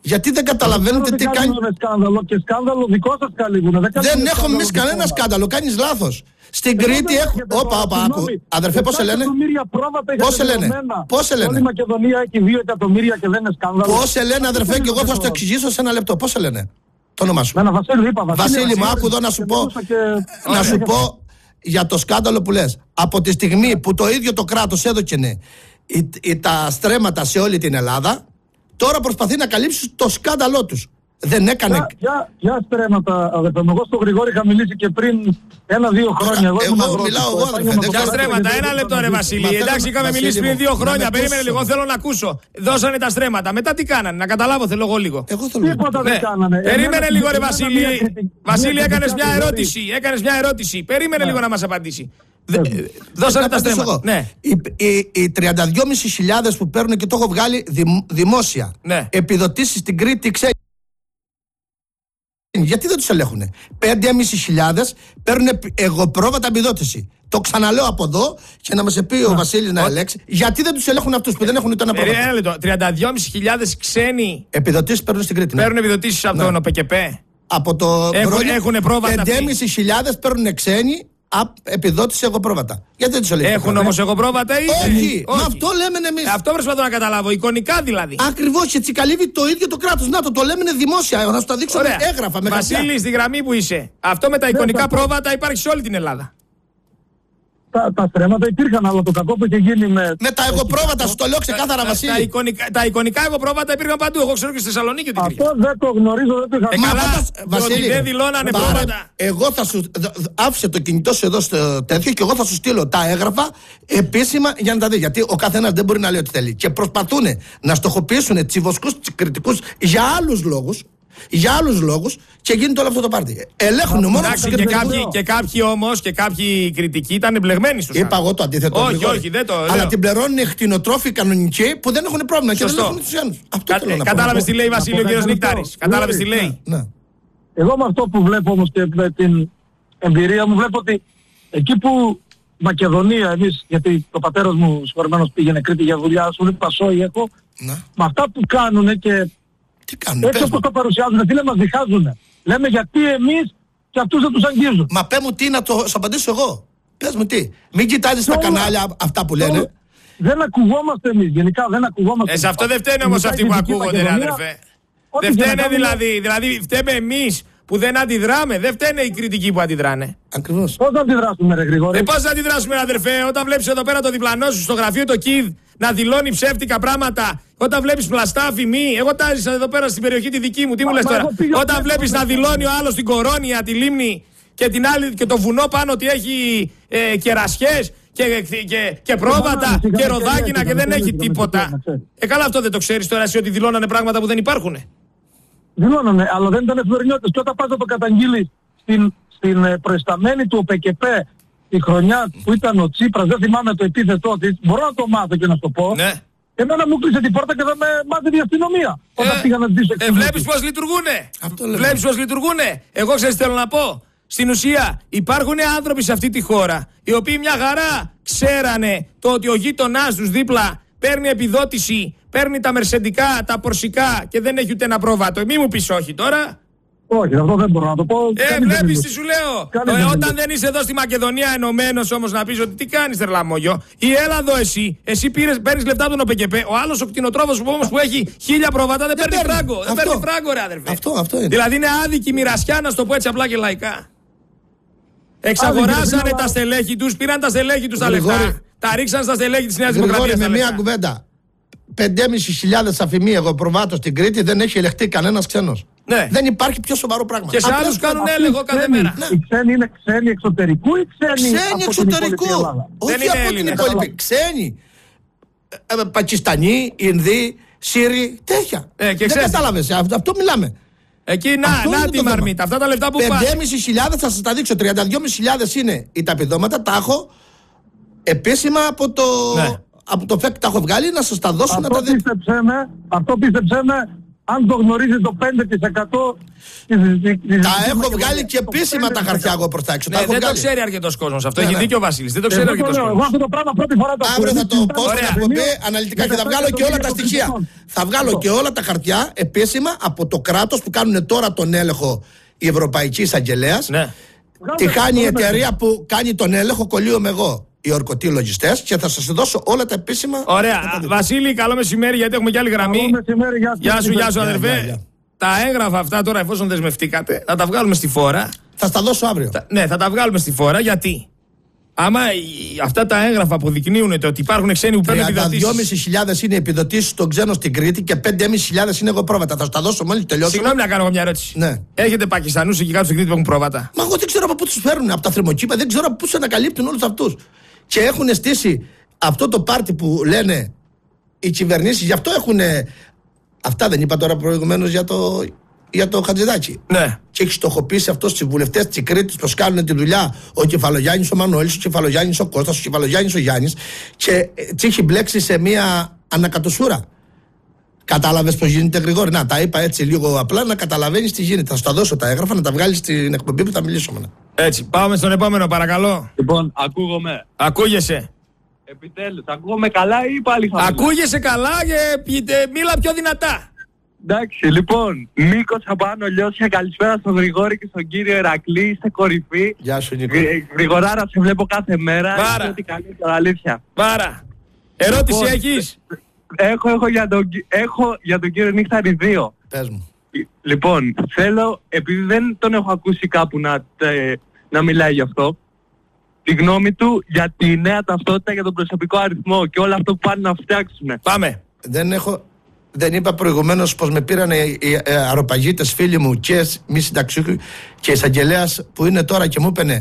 Γιατί δεν καταλαβαίνετε τι κάνει. Σκάνδαλο και σκάνδαλο δικό σας καλύβουν. Δεν, δεν έχουμε εμείς κανένα σκάνδαλο. Κάνεις λάθος. Στην Κρήτη έχω. Όπα, όπα, άκου. Αδερφέ, πώς σε λένε. Πώς σε λένε. Πώς σε λένε. Όλη η Μακεδονία έχει δύο εκατομμύρια και δεν είναι σκάνδαλο. Πώς σε λένε, αδερφέ, και εγώ θα σου το εξηγήσω σε ένα λεπτό. Πώς σε λένε. Το όνομα σου. Ένα Βασίλη, είπα. Βασίλη, μου άκου εδώ να σου πω. Να σου πω για το σκάνδαλο που λες. Από τη στιγμή που το ίδιο το κράτος έδωκε τα στρέμματα σε όλη την Ελλάδα, τώρα προσπαθεί να καλύψει το σκάνδαλό τους. Δεν έκανε. Για, για, για στρέμματα, αδερφέ μου. Εγώ στον Γρηγόρη είχα μιλήσει και πριν ένα-δύο χρόνια. Εγώ, εγώ μιλάω εγώ, αδερφέ. Για στρέμματα, ένα λεπτό, ρε Βασίλη. Εντάξει, είχαμε μιλήσει πριν δύο χρόνια. Περίμενε λίγο, θέλω να ακούσω. Δώσανε τα στρέμματα. Μετά τι κάνανε, να καταλάβω, θέλω εγώ λίγο. Τίποτα δεν κάνανε. Περίμενε λίγο, ρε Βασίλη. Βασίλη, έκανε μια ερώτηση. Έκανε μια ερώτηση. Περίμενε λίγο να μας απαντήσει. Δώσανε τα στρέμματα. Ναι. Οι τριάντα δυόμισι χιλιάδες που παίρνουν, και το έχω βγάλει δημόσια, επιδοτήσεις στην Κρήτη, ξέρει. Γιατί δεν τους ελέγχουνε. πέντε χιλιάδες παίρνουν εγωπρόβατα επιδότηση. Το ξαναλέω από εδώ και να μας πει ο Βασίλης να ελέγξει. Γιατί δεν τους ελέγχουν αυτούς που δεν έχουν ούτε ένα πρόβατο. Ένα λεπτό. τριάντα δυόμισι χιλιάδες ξένοι επιδοτήσεις παίρνουν στην Κρήτη. Παίρνουν επιδοτήσεις από τον ΟΠΕΚΕΠ. Από το έχουν πρόβατα. πέντε χιλιάδες παίρνουν ξένοι επιδότηση εγωπρόβατα. Γιατί δεν τους ελέγχουν. Έχουν όμως εγωπρόβατα ή όχι. Μα αυτό λέμε εμείς. Αυτό προσπαθώ να καταλάβω. Εικονικά δηλαδή. Ακριβώς, και τσικαλύβει το ίδιο το κράτος. Να το, το λέμε δημόσια. Να σου τα δείξω με έγγραφα. Με Βασίλη, στη γραμμή που είσαι. Αυτό με τα εικονικά πρόβατα υπάρχει σε όλη την Ελλάδα. Τα, τα στρέμματα υπήρχαν, αλλά το κακό που είχε γίνει με. Με τα εγωπρόβατα, σου το λέω ξεκάθαρα, Βασίλη. Τα εικονικά, τα εικονικά εγωπρόβατα υπήρχαν παντού. Εγώ ξέρω και στη Θεσσαλονίκη ότι υπήρχαν. Αυτό δεν το γνωρίζω, δεν το είχα πει. Ε, καλά, Βασίλη, δεν δηλώνανε πρόβατα. Εγώ θα σου. Άφησε το κινητό σου εδώ στο τέτοιο και εγώ θα σου στείλω τα έγγραφα επίσημα για να τα δει. Γιατί ο καθένας δεν μπορεί να λέει ό,τι θέλει. Και προσπαθούν να στοχοποιήσουν τσιβοσκούς κριτικούς για άλλους λόγους. Για άλλους λόγους και γίνεται όλο αυτό το πάρτι. Ελέγχουν μόνο τους κριτικούς. Και κάποιοι, και κάποιοι όμως και κάποιοι κριτικοί ήταν εμπλεγμένοι στους άλλους. Είπα εγώ το αντίθετο. Όχι, όχι, δεν το λέω. Αλλά την πληρώνουν κτηνοτρόφοι κανονικοί που δεν έχουν πρόβλημα. Και δεν έχουν τους Ιάννους. Κατάλαβες τι λέει Βασίλη ο κύριος Νικτάρης. Κατάλαβες τι λέει. Εγώ με αυτό που βλέπω όμως και με την εμπειρία μου βλέπω ότι εκεί που Μακεδονία εμείς, γιατί το πατέρας μου συγχωρεμένος πήγαινε Κρήτη για δουλειά, σου λέει Πασόη έχω, με αυτά που κάνουνε και τι κάνουνε, έτσι όπως το παρουσιάζουν, φίλε μας διχάζουνε. Λέμε γιατί εμείς και αυτούς δεν τους αγγίζουν. Μα πες μου τι να το σου απαντήσω εγώ. Πες μου τι. Μην κοιτάζεις τα κανάλια αυτά που λένε. Δεν ακουγόμαστε εμείς, γενικά δεν ακουγόμαστε. Ε, σε αυτό δεν φταίνε όμως αυτοί που ακούγονται, ρε αδερφέ. Δεν φταίνε δηλαδή, δηλαδή φταίμε εμείς που δεν αντιδράμε, δεν φταίνε οι κριτικοί που αντιδράνε. Ακριβώς. Πώς να αντιδράσουμε, ρε Γρηγόρη. Ε, πώς να αντιδράσουμε, ρε αδερφέ, όταν βλέπεις εδώ πέρα το διπλανό σου στο γραφείο το ΚΙΔ να δηλώνει ψεύτικα πράγματα, όταν βλέπεις πλαστά αφημί, εγώ τάζησα εδώ πέρα στην περιοχή τη δική μου, τι μου λες τώρα. Όταν βλέπεις να δηλώνει ο άλλος την Κορώνια, τη Λίμνη και, την άλλη, και το βουνό πάνω ότι έχει ε, κερασιές και, και, και πρόβατα και ροδάκινα και δεν έχει τίποτα. Ε, καλά, αυτό δεν το ξέρεις τώρα εσύ ότι δηλώνανε πράγματα που δεν υπάρχουν. Δηλώνανε, αλλά δεν ήταν εφημερινότητες. Και όταν πας να το καταγγείλεις στην, στην προϊσταμένη του ΟΠΕΚΕΠ τη χρονιά που ήταν ο Τσίπρας, δεν θυμάμαι το επίθετό της, μπορώ να το μάθω και να σου το πω. Ναι. Εμένα μου κλείσε την πόρτα και δεν με μάθει η αστυνομία. Ε, όταν πήγα να ζήσω ε, βλέπεις πώς λειτουργούνε. Βλέπεις πώς λειτουργούνε. Εγώ ξέρεις τι θέλω να πω. Στην ουσία υπάρχουν άνθρωποι σε αυτή τη χώρα οι οποίοι μια χαρά ξέρανε το ότι ο γείτονάς τους δίπλα παίρνει επιδότηση, παίρνει τα μερσεντικά, τα πορσικά και δεν έχει ούτε ένα πρόβατο. Μη μου πεις όχι τώρα. Όχι, αυτό δεν μπορώ να το πω. Ε, βλέπεις τι σου λέω. Ε, όταν δεν είσαι εδώ στη Μακεδονία ενωμένος όμως να πεις ότι τι κάνεις τρελαμόγιο. Ή έλα εδώ εσύ. Εσύ πήρες, παίρνεις λεφτά από τον ΟΠΕΚΕΠ. Ο άλλος ο κτηνοτρόφος που όμως που έχει χίλια προβάτα δεν, δεν παίρνει φράγκο. Δεν παίρνει φράγκο, ρε αδερφέ. Αυτό, αυτό είναι. Δηλαδή είναι άδικη μοιρασιά, να στο πω έτσι απλά και λαϊκά. Εξαγοράσανε τα στελέχη τους, πήραν τα στελέχη τους τα λεφτά. Τα ρίξαν στα στελέχη της Νέας Δημοκρατίας. Με μία κουβέντα. πεντέμισι χιλιάδες αφημί εγώ προβάτω στην Κρήτη δεν έχει ελεγχτεί κανένας ξένος. Ναι. Δεν υπάρχει πιο σοβαρό πράγμα. Και σε άλλους Απλώς κάνουν έλεγχο κάθε μέρα. Ναι. Οι ξένοι είναι ξένοι εξωτερικού ή ξένοι, ξένοι εξωτερικού. Όχι δεν από την υπόλοιπη. Ξένοι. Ε, ε, Πακιστανοί, Ινδοί, Σύριοι, τέτοια. Ε, και δεν κατάλαβες. Αυτό, αυτό μιλάμε. Εκεί να, να τη μαρμίτα. Αυτά τα λεφτά που πάνε. πεντέμισι χιλιάδες θα σας τα δείξω. τριάντα δυόμισι χιλιάδες είναι οι ταπηδώματα. Τα έχω επίσημα από το... Ναι. Από το ΦΕΚ τα έχω βγάλει να σας τα δώσω αυτό να τα δείτε. Πίστεψέ με, αυτό πίστεψέ με, αν το γνωρίζει το πέντε τοις εκατό της, της, τα έχω βγάλει και επίσημα τα χαρτιά εγώ προς τα έξω. Ναι, δεν το ξέρει αρκετός κόσμος αυτό. Έχει δίκιο ο Βασίλης. Δεν το ξέρει αρκετός κόσμος. Εγώ αυτό το πράγμα πρώτη φορά το αύριο θα το πω στην εκπομπή αναλυτικά και θα βγάλω και όλα τα στοιχεία. Θα βγάλω και όλα τα χαρτιά επίσημα από το κράτος που κάνουν τώρα τον έλεγχο η Ευρωπαϊκή Εισαγγελέας. Τη χάνει η εταιρεία που κάνει τον έλεγχο, κολλείομαι εγώ. Οι ορκωτοί λογιστές και θα σας δώσω όλα τα επίσημα. Ωραία. Βασίλη, καλό μεσημέρι γιατί έχουμε και άλλη γραμμή. Γεια σου, γεια σου αδερφέ. Yeah, yeah, yeah. Τα έγγραφα αυτά τώρα, εφόσον δεσμευτήκατε, θα τα βγάλουμε στη φόρα. Θα στα δώσω αύριο. Θα, ναι, θα τα βγάλουμε στη φόρα γιατί. Άμα αυτά τα έγγραφα αποδεικνύουν ότι υπάρχουν ξένοι που παίρνουν επιδοτήσεις. δυόμισι χιλιάδες είναι επιδοτήσεις των ξένων στην Κρήτη και πέντε χιλιάδες πεντακόσια είναι εγώ πρόβατα. Θα σου τα δώσω μόλις τελειώσω. Συγγνώμη να κάνω εγώ μια ερώτηση. Ναι. Έχετε Πακιστανούς εκεί κάτω στην Κρήτη που έχουν πρόβατα? Μα εγώ δεν ξέρω από πού τους φέρνουν. Από τα θερμοκήπα, δεν ξέρω από πού τους ανακαλύπτουν όλους αυτούς. Και έχουν στήσει αυτό το πάρτι που λένε οι κυβερνήσεις, γι' αυτό έχουν. Αυτά δεν είπα τώρα προηγουμένως για το, για το Χατζηδάκη. Ναι. Και έχει στοχοποιήσει αυτό στους βουλευτές της Κρήτης που κάνουν τη δουλειά ο Κεφαλογιάννης, ο Μανώλης, ο Κεφαλογιάννης, ο Κώστας, ο Κεφαλογιάννης, ο Γιάννης. Και τσι έχει μπλέξει σε μια ανακατοσούρα. Κατάλαβες πώς γίνεται, Γρηγόρη? Να, τα είπα έτσι λίγο απλά να καταλαβαίνεις τι γίνεται. Θα σου τα δώσω τα έγγραφα να τα βγάλεις στην εκπομπή που θα μιλήσουμε. Έτσι, πάμε στον επόμενο, παρακαλώ. Λοιπόν, ακούγομαι. Ακούγεσαι. Επιτέλους, ακούγομαι καλά ή πάλι χαμηλά? Ακούγεσαι καλά και πείτε, μίλα πιο δυνατά. Εντάξει, λοιπόν, Νίκος από Άνω Λιώσια, καλησπέρα στον Γρηγόρη και στον κύριο Ηρακλή, είστε κορυφή. Γεια σου, Νίκο. Γρηγοράρα, σε βλέπω κάθε μέρα. Πάρα. Ό,τι καλύτερο, αλήθεια. Πάρα. Ερώτηση λοιπόν, έχεις? Έχω, έχω, για τον, έχω για τον κύριο Νύχταρη δύο. Πες μου. Λοιπόν, θέλω, επειδή δεν τον έχω ακούσει κάπου να, τε, να μιλάει γι' αυτό, τη γνώμη του για τη νέα ταυτότητα, για τον προσωπικό αριθμό και όλα αυτό που πάνε να φτιάξουν. Πάμε. Δεν έχω... Δεν είπα προηγουμένως πως με πήραν οι αροπαγίτες φίλοι μου και μη συνταξιούχοι και εισαγγελέας που είναι τώρα και μου είπανε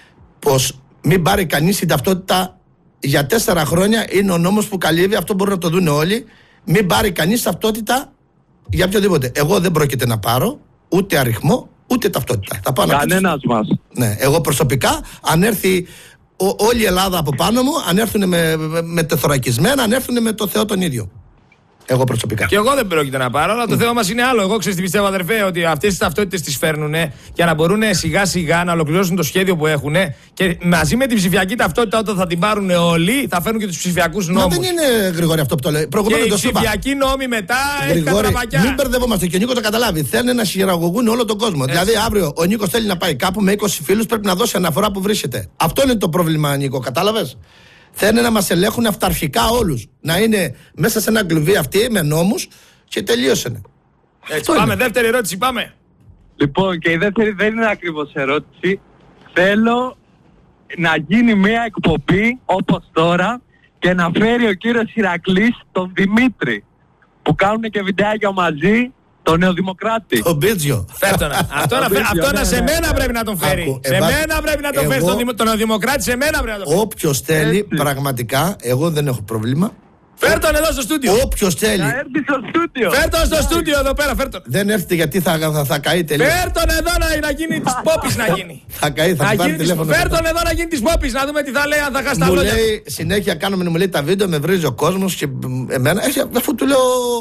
πως μην πάρει κανείς την ταυτότητα για τέσσερα χρόνια. Είναι ο νόμος που καλύβει, αυτό μπορούν να το δουν όλοι. Μην πάρει κανείς ταυτότητα για οποιοδήποτε. Εγώ δεν πρόκειται να πάρω ούτε αριθμό ούτε ταυτότητα. Θα πάω Κανένας να μας. Ναι, εγώ προσωπικά, αν έρθει ο, όλη η Ελλάδα από πάνω μου, αν έρθουν με, με, με τεθωρακισμένα, αν έρθουν με το Θεό τον ίδιο. Εγώ προσωπικά. Και εγώ δεν πρόκειται να πάρω, αλλά το θέμα μας είναι άλλο. Εγώ ξέρω τι πιστεύω, αδερφέ, ότι αυτές τις ταυτότητες τις φέρνουν για να μπορούν σιγά σιγά να ολοκληρώσουν το σχέδιο που έχουν και μαζί με την ψηφιακή ταυτότητα, όταν θα την πάρουν όλοι, θα φέρνουν και τους ψηφιακούς νόμους. Μα δεν είναι, Γρηγόρη, αυτό που το λέει. Και οι ψηφιακοί νόμοι μετά έχει κατραπακιά. Μην μπερδευόμαστε και ο Νίκος το καταλάβει. Θέλουν να χειραγωγούν όλο τον κόσμο. Έτσι. Δηλαδή, αύριο ο Νίκος θέλει να πάει κάπου με είκοσι φίλους, πρέπει να δώσει αναφορά που βρίσκεται. Αυτό είναι το πρόβλημα, Νίκο, κατάλαβες. Θέλουν να μας ελέγχουν αυταρχικά όλους. Να είναι μέσα σε ένα κλουβί αυτοί με νόμους και τελείωσαν. Έτσι, πάμε, είναι. Δεύτερη ερώτηση, πάμε. Λοιπόν, και η δεύτερη δεν είναι ακριβώς ερώτηση. Θέλω να γίνει μια εκπομπή όπως τώρα και να φέρει ο κύριος Ηρακλής τον Δημήτρη που κάνουν και βιντεάκια μαζί. Το Νεοδημοκράτη. Το Μπίτζιο. Φέρτονα. Αυτό, να, αυτό να σε μένα πρέπει να τον φέρει. Άκου, σε εμάς, μένα πρέπει να τον εγώ, φέρει. Τον, τον Νεοδημοκράτη σε μένα πρέπει να τον φέρει. Όποιος θέλει, έτσι. Πραγματικά, εγώ δεν έχω πρόβλημα. Φέρτον εδώ στο στούντιο. Όποιος θέλει. Να έρθει στο στούντιο. Φέρτον στο στούντιο εδώ πέρα, φέρτον. Δεν έρθει γιατί θα, θα, θα καεί τελείως. Φέρτον εδώ να, να γίνει της πόπης να γίνει. Θα καεί, θα πάρει τηλέφωνο. Φέρτον εδώ να γίνει της πόπης, να δούμε τι θα λέει, αν θα χάσει τα λόγια. Μου λέει συνέχεια κάνουμε, μου λέει τα βίντεο, με βρίζει ο κόσμος και εμένα. Αφού του λέω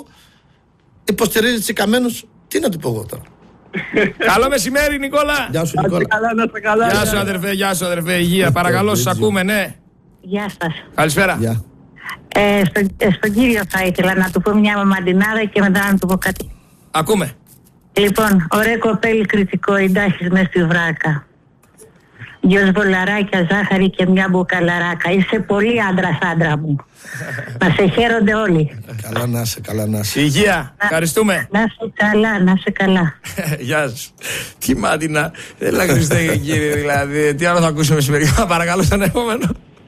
υποστηρίζει τσικαμένους. Τι να του πω εγώ τώρα. Καλό μεσημέρι, Νικόλα. Γεια σου, Νικόλα. Γεια σου, αδερφέ, γεια σου, αδερφέ. Υγεία, παρακαλώ, σας ακούμε, ναι. Γεια σας. Καλησπέρα. Γεια. Ε, στο, ε, στον κύριο θα ήθελα να του πω μια μαμαντινάδα και μετά να του πω κάτι. Ακούμε. Λοιπόν, ωραία κοπέλη κριτικό, εντάχεις μες στη βράκα. Δυο σβολαράκια, ζάχαρη και μια μπουκαλαράκα. Είσαι πολύ άντρας, άντρα μου. Να σε χαίρονται όλοι. Καλά να είσαι, καλά να είσαι. Υγεία, να, ευχαριστούμε. Να είσαι καλά, να είσαι καλά. Γεια σου. Τι μάτινα. Δεν λέει Χριστέ κύριε, δηλαδή. Τι άλλο θα ακούσουμε σήμερα. Παρακαλώ στον επόμενο.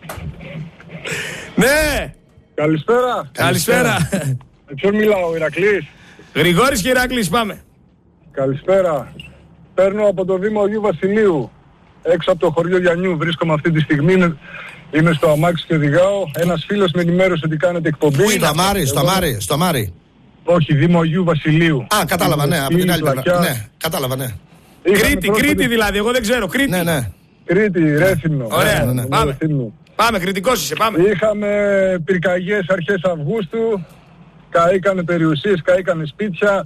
Ναι. Καλησπέρα. Καλησπέρα. Με ποιον μιλάω, Ηρακλής? Γρηγόρης και Ηρακλής, πάμε. Καλησπέρα. Παίρνω από το Δήμο Αγίου Βασιλείου. Έξω από το χωριό Γιαννιού βρίσκομαι αυτή τη στιγμή. Είμαι στο αμάξι και οδηγάω. Ένας φίλος με ενημέρωσε ότι κάνετε εκπομπή. Πού είναι, στο Αμάρι, στο Αμάρι, στο Αμάρι. Όχι, Δήμο Αγίου Βασιλείου. Α, κατάλαβα, ναι, από την άλλη πλευρά. Ναι, κατάλαβα, ναι. Κρήτη, Κρήτη δηλαδή, εγώ δεν ξέρω. Κρήτη. Ναι, ναι. Κρήτη, Ρέθυμνο. Ωραία, ναι, ναι. Πάμε. Πάμε, κριτικός είσαι, πάμε. Είχαμε πυρκαγιές αρχές Αυγούστου. Καήκανε περιουσίες, καήκανε σπίτια.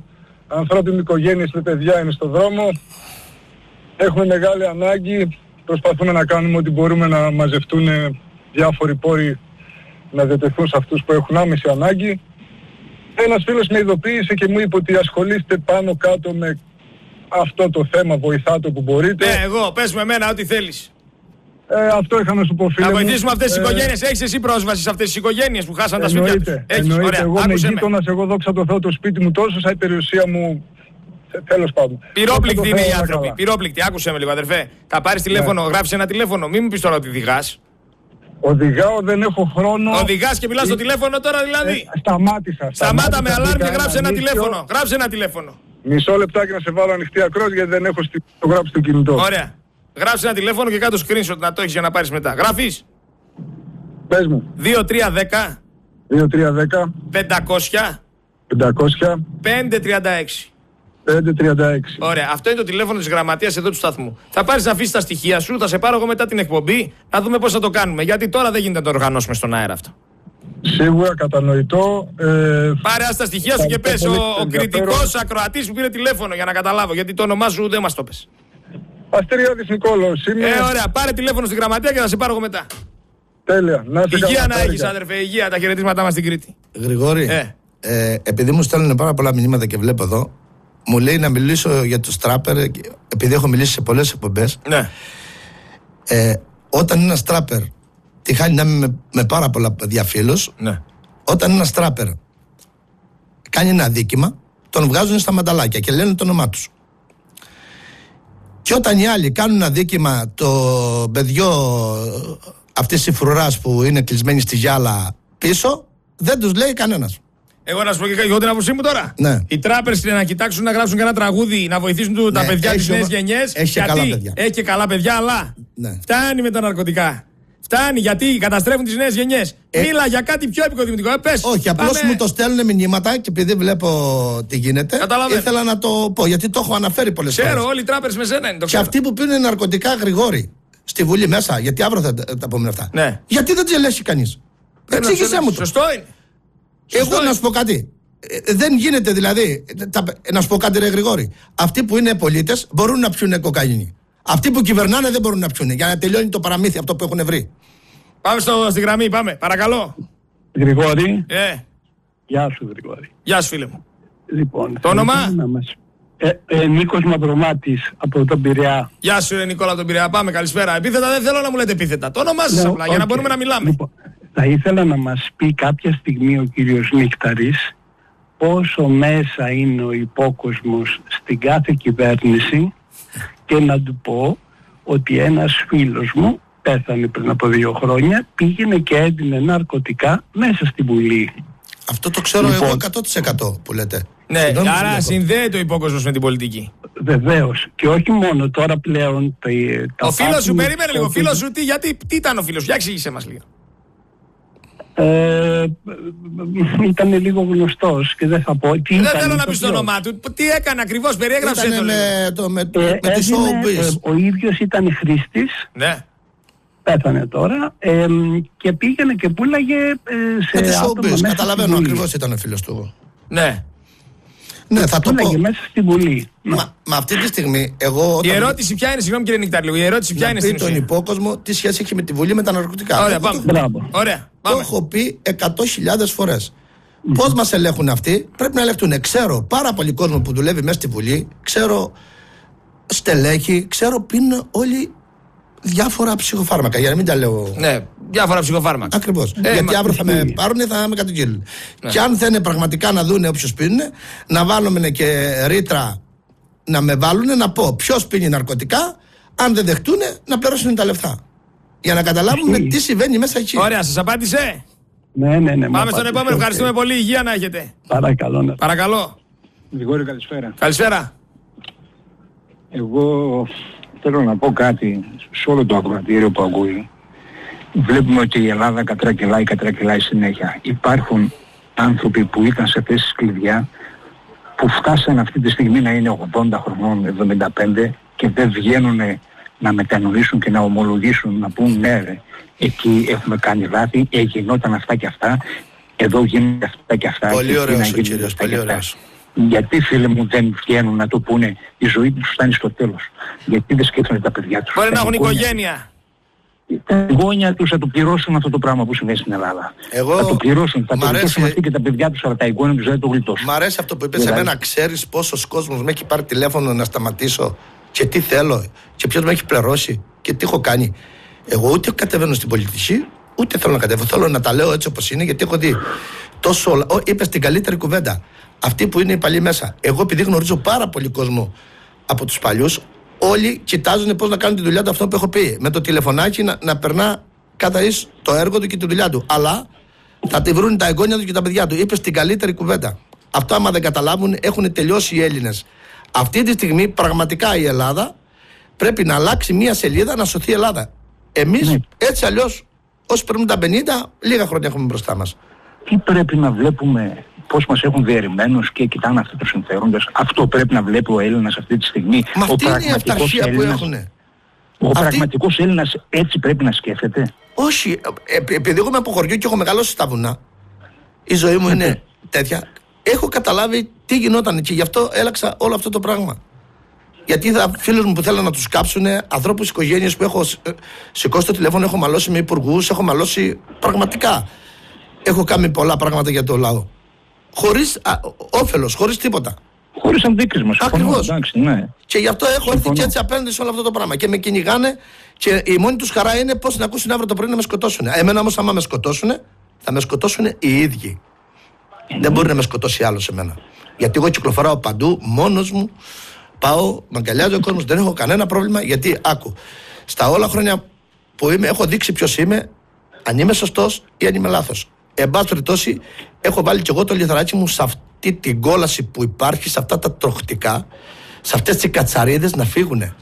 ανθρώπινη οικογένειες με παιδιά είναι στο δρόμο. Έχουμε μεγάλη ανάγκη. Προσπαθούμε να κάνουμε ό,τι μπορούμε να μαζευτούν διάφοροι πόροι να διατεθούν σε αυτούς που έχουν άμεση ανάγκη. Ένας φίλος με ειδοποίησε και μου είπε ότι ασχολείστε πάνω κάτω με αυτό το θέμα, βοηθάτε που μπορείτε. Ναι, εγώ, πες με εμένα ό,τι θέλεις. Ε, αυτό είχα να σου πω, φίλε. Να μου. βοηθήσουμε αυτές τις Ε, οικογένειες. Έχεις εσύ πρόσβαση σε αυτές τις οικογένειες που χάσαν τα σπίτια τους? Έχεις, εννοείται. ωραία. Εγώ είμαι Άκουσε με. γείτονας, εγώ δόξα τω Θεώ το σπίτι μου τόσο, σαν η περιουσία μου. Ε, τέλος πάντων. Πυρόπληκτοι Δόξα τω είναι Θεώ, οι όλα άνθρωποι. καλά. Πυρόπληκτοι. Άκουσε με λίγο, αδερφέ. Θα πάρεις τηλέφωνο, γράφεις ένα τηλέφωνο. Μην μου πεις τώρα ότι οδηγάς. Οδηγάω, δεν έχω χρόνο. Οδηγάς και μιλάς στο τηλέφωνο τώρα δηλαδή. Ε, σταμάτησα. Σταμάτα με αλάρμ και μπήκα γράψε ένα νύχιο. τηλέφωνο. Γράψε ένα τηλέφωνο. Μισό λεπτάκι να σε βάλω ανοιχτή ακρός γιατί δεν έχω στη... το γράψει στο κινητό. Ωραία. Γράψε ένα τηλέφωνο και κάτω screenshot να το έχεις για να πάρεις μετά. Γράφεις. Πες μου. δύο τρία ένα δύο τρία ένα πεντακόσια πεντακόσια πέντε τριάντα έξι. πέντε τριάντα έξι. Ωραία, αυτό είναι το τηλέφωνο της γραμματείας εδώ του σταθμού. Θα πάρεις να αφήσεις τα στοιχεία σου, θα σε πάρω εγώ μετά την εκπομπή να δούμε πώς θα το κάνουμε. Γιατί τώρα δεν γίνεται να το οργανώσουμε στον αέρα αυτό. Σίγουρα κατανοητό. Ε, Πάρε ας τα στοιχεία σου και πες ο, ο κριτικός ακροατής που πήρε τηλέφωνο για να καταλάβω. Γιατί το όνομά σου δεν μας το πες. Αστηριάδης Νικόλαος είμαι. Ε, ωραία, πάρε τηλέφωνο στη γραμματεία και θα σε πάρω εγώ μετά. Τέλεια. Να είσαι Υγεία καλά, να έχεις, χάρηκα. αδερφέ, υγεία, τα χαιρετίσματά μας στην Κρήτη. Γρηγόρη, Ε. ε, επειδή μου στέλνουν πάρα πολλά μηνύματα και βλέπω εδώ, μου λέει να μιλήσω για τους τράπερ, επειδή έχω μιλήσει σε πολλές εκπομπές. Ναι. Ε, όταν ένας τράπερ, τη χάνει να είμαι με, με πάρα πολλά παιδιά φίλους, Ναι. όταν ένας τράπερ κάνει ένα αδίκημα, τον βγάζουν στα μανταλάκια και λένε το όνομά τους. Και όταν οι άλλοι κάνουν ένα αδίκημα, το παιδιό αυτής της φρουράς που είναι κλεισμένη στη γυάλα πίσω, δεν τους λέει κανένας. Εγώ να σου πω και εγώ την άποψή μου τώρα. Ναι. Οι τράπερς είναι να κοιτάξουν να γράψουν κανένα τραγούδι, να βοηθήσουν του- τα Ναι, παιδιά έχει της νέες ομο- γενιές. έχει και γιατί καλά παιδιά. έχει και καλά παιδιά, αλλά Ναι. φτάνει με τα ναρκωτικά. Φτάνει γιατί καταστρέφουν τις νέες γενιές. Ε, Μίλα για κάτι πιο επικοδημητικό. Ε, πες. Όχι, απλώς Πάμε. μου το στέλνουν μηνύματα και επειδή βλέπω τι γίνεται, Καταλαβαίνω. ήθελα να το πω γιατί το έχω αναφέρει πολλές Ξέρω, φορές. όλοι οι τράπερς με σένα είναι. Το Και ξέρω. αυτοί που πίνουν ναρκωτικά, Γρηγόρη, στη Βουλή μέσα, γιατί αύριο θα τα τα πούμε αυτά. Ναι. Γιατί δεν τις ελέγχει κανείς. Πρέπει να Εξήγησέ σου- μου το. Σωστό είναι. Εγώ Σωστό να είναι. σου πω κάτι. Ε, δεν γίνεται δηλαδή. Τα, να σου πω κάτι, ρε Γρηγόρη. Αυτοί που είναι πολίτες μπορούν να πιούνε κοκαίνη. Αυτοί που κυβερνάνε δεν μπορούν να πιούνε. Για να τελειώνει το παραμύθι αυτό που έχουν βρει. Πάμε στο, στη γραμμή, πάμε. Παρακαλώ. Γρηγόρη. Ε, Γεια σου Γρηγόρη. γεια σου φίλε μου. Λοιπόν, Το όνομα? θα ήθελα να μας- Ε, ε, Νίκος Μαυρομάτης από τον Πειραιά. Γεια σου, ρε Νικόλα τον Πειραιά. Πάμε, καλησπέρα. Επίθετα δεν θέλω να μου λέτε επίθετα. Το όνομά σας Ναι, απλά, για να οκ. μπορούμε να μιλάμε. Λοιπόν, θα ήθελα να μας πει κάποια στιγμή ο κύριος Νίκταρης πόσο μέσα είναι ο υπόκοσμος στην κάθε κυβέρνηση και να του πω ότι ένας φίλος μου πέθανε πριν από δύο χρόνια, πήγαινε και έδινε ναρκωτικά μέσα στη Βουλή. Αυτό το ξέρω Λοιπόν. εγώ εκατό τοις εκατό που λέτε. Ναι, Συγγνώμη, άρα συγγνώμη. συνδέεται ο υπόκοσμος με την πολιτική. Βεβαίως. Και όχι μόνο τώρα πλέον τα, τα Ο φίλος σου, partners περίμενε λίγο. Ο που- φίλος σου, τι, γιατί, τι ήταν ο φίλος σου, για εξήγησέ μας λίγο. Ε, ήταν λίγο γνωστός και δεν θα πω τι Δεν ήταν, θέλω να το πεις το ποιος. όνομά του. Τι έκανε ακριβώς, περιέγραψε το Ήτανε λίγο. με, το, με, Ε, με τη έδινε, showbiz. ε, ο ίδιος ήταν χρήστης, Ναι. πέθανε τώρα, ε, και πήγαινε και πούλαγε ε, Με τη σε άτομα showbiz. μέσα Καταλαβαίνω στη Βουλή. ακριβώς ήταν ο φίλος του. Ναι. Ναι, θα το πω. Πούλαγε μέσα στη Βουλή. Μα, μα αυτή τη στιγμή, εγώ. Η όταν ερώτηση ποια είναι, συγγνώμη κύριε Νικτάρη, λίγο. Η ερώτηση ποια να είναι πει στην τον ουσία. υπόκοσμο τι σχέση έχει με τη Βουλή με τα ναρκωτικά. Ωραία, Εγώ πάμε. Το, Μπράβο. Ωραία, το πάμε. έχω πει εκατό χιλιάδες φορές. Πώς μας ελέγχουν αυτοί, πρέπει να ελέγχουν. Ξέρω πάρα πολύ κόσμο που δουλεύει μέσα στη Βουλή, ξέρω στελέχη, ξέρω πίνουν όλοι διάφορα ψυχοφάρμακα. Για να μην τα λέω. Ναι, διάφορα ψυχοφάρμακα. Ακριβώς. Ε, Γιατί μα- αύριο θα με πάρουν, θα με καταγγείλουν. Και αν θέλουν πραγματικά να δουν όποιος πίνουν, να βάλουμε και ρήτρα να με βάλουν να πω ποιος πίνει ναρκωτικά, αν δεν δεχτούν να πληρώσουν τα λεφτά. Για να καταλάβουμε Ισχύει. τι συμβαίνει μέσα εκεί. Ωραία, σας απάντησε. Ναι, ναι, ναι. Πάμε στον επόμενο. Ευχαριστούμε πολύ. Υγεία να έχετε. Παρακαλώ. να- Παρακαλώ. Γρηγόρη, καλησπέρα. Καλησπέρα. Εγώ θέλω να πω κάτι σε όλο το ακροατήριο που ακούει. Βλέπουμε ότι η Ελλάδα κατρακυλάει, κατρακυλάει συνέχεια. Υπάρχουν άνθρωποι που ήταν σε θέσεις κλειδιά που φτάσαν αυτή τη στιγμή να είναι ογδόντα χρονών, εβδομήντα πέντε και δεν βγαίνουν να μετανοήσουν και να ομολογήσουν, να πούν ναι ρε, εκεί έχουμε κάνει λάθη, ε, γινόταν αυτά και αυτά, εδώ γίνονται αυτά και αυτά. Πολύ και εκεί ωραίος να ο γίνονται κύριος, αυτά πολύ και αυτά. ωραίος. Γιατί, φίλε μου, δεν βγαίνουν να το πούνε, η ζωή τους φτάνει στο τέλος? Γιατί δεν σκέφτονται τα παιδιά τους? Μπορεί να έχουν οικογένεια. Τα γόνια τους θα το πληρώσουν αυτό το πράγμα που συμβαίνει στην Ελλάδα. Εγώ... Θα το πληρώσουν, θα το αρέσει... γλιτώσουν αυτοί και τα παιδιά τους, αλλά τα εγγόνια τους δεν το γλιτώσουν. Μ' αρέσει αυτό που είπες δηλαδή... εμένα. Ξέρεις πόσος κόσμος με έχει πάρει τηλέφωνο να σταματήσω και τι θέλω και ποιος με έχει πληρώσει και τι έχω κάνει. Εγώ ούτε κατεβαίνω στην πολιτική, ούτε θέλω να κατέβω. Θέλω να τα λέω έτσι όπως είναι, γιατί έχω δει τόσο. Είπες την καλύτερη κουβέντα. Αυτοί που είναι οι παλιοί μέσα. Εγώ, επειδή γνωρίζω πάρα πολύ κόσμο από τους παλιούς, όλοι κοιτάζουν πώς να κάνουν τη δουλειά του, αυτό που έχω πει. Με το τηλεφωνάκι να, να περνά κατά εις το έργο του και τη δουλειά του. Αλλά θα τη βρουν τα εγγόνια του και τα παιδιά του. Είπες την καλύτερη κουβέντα. Αυτό, άμα δεν καταλάβουν, έχουν τελειώσει οι Έλληνες. Αυτή τη στιγμή, πραγματικά η Ελλάδα πρέπει να αλλάξει μία σελίδα, να σωθεί η Ελλάδα. Εμείς, ναι. έτσι αλλιώς, όσοι παίρνουν τα πενήντα, λίγα χρόνια έχουμε μπροστά μας. Τι πρέπει να βλέπουμε, πώς μας έχουν διαιρεμένους και κοιτάνε αυτούς τους συμφέροντες? Αυτό πρέπει να βλέπει ο Έλληνας αυτή τη στιγμή. Μα αυτή είναι η αυταρχία που έχουν. Ο αυτή... πραγματικός Έλληνας έτσι πρέπει να σκέφτεται. Όχι, ε, επειδή εγώ είμαι από χωριό και έχω μεγαλώσει στα βουνά, η ζωή μου είναι τέτοια, έχω καταλάβει τι γινόταν και γι' αυτό έλαξα όλο αυτό το πράγμα. Γιατί είδα φίλους μου που θέλουν να τους κάψουν, ανθρώπους, οικογένειες που έχω σηκώσει το τηλέφωνο, έχω μαλώσει με υπουργούς, έχω μαλώσει πραγματικά. Έχω κάνει πολλά πράγματα για το λαό. Χωρίς α, όφελος, χωρίς τίποτα. Χωρίς αντίκρισμα. Ακριβώς. Εντάξει, ναι. Και γι' αυτό έχω έρθει και έτσι απέναντι σε όλο αυτό το πράγμα. Και με κυνηγάνε και η μόνη τους χαρά είναι πώς να ακούσουν αύριο το πρωί να με σκοτώσουν. Εμένα όμως, άμα με σκοτώσουν, θα με σκοτώσουν οι ίδιοι. Mm. Δεν μπορεί να με σκοτώσει άλλος εμένα. Γιατί εγώ κυκλοφοράω παντού, μόνος μου, πάω, με αγκαλιάζει ο κόσμος, δεν έχω κανένα πρόβλημα. Γιατί άκου, στα όλα χρόνια που είμαι, έχω δείξει ποιος είμαι, αν είμαι σωστός ή αν είμαι λάθος. Εν πάση περιπτώσει, έχω βάλει κι εγώ το λιθαράκι μου σε αυτή την κόλαση που υπάρχει, σε αυτά τα τροχτικά, σε αυτές τις κατσαρίδες να φύγουνε.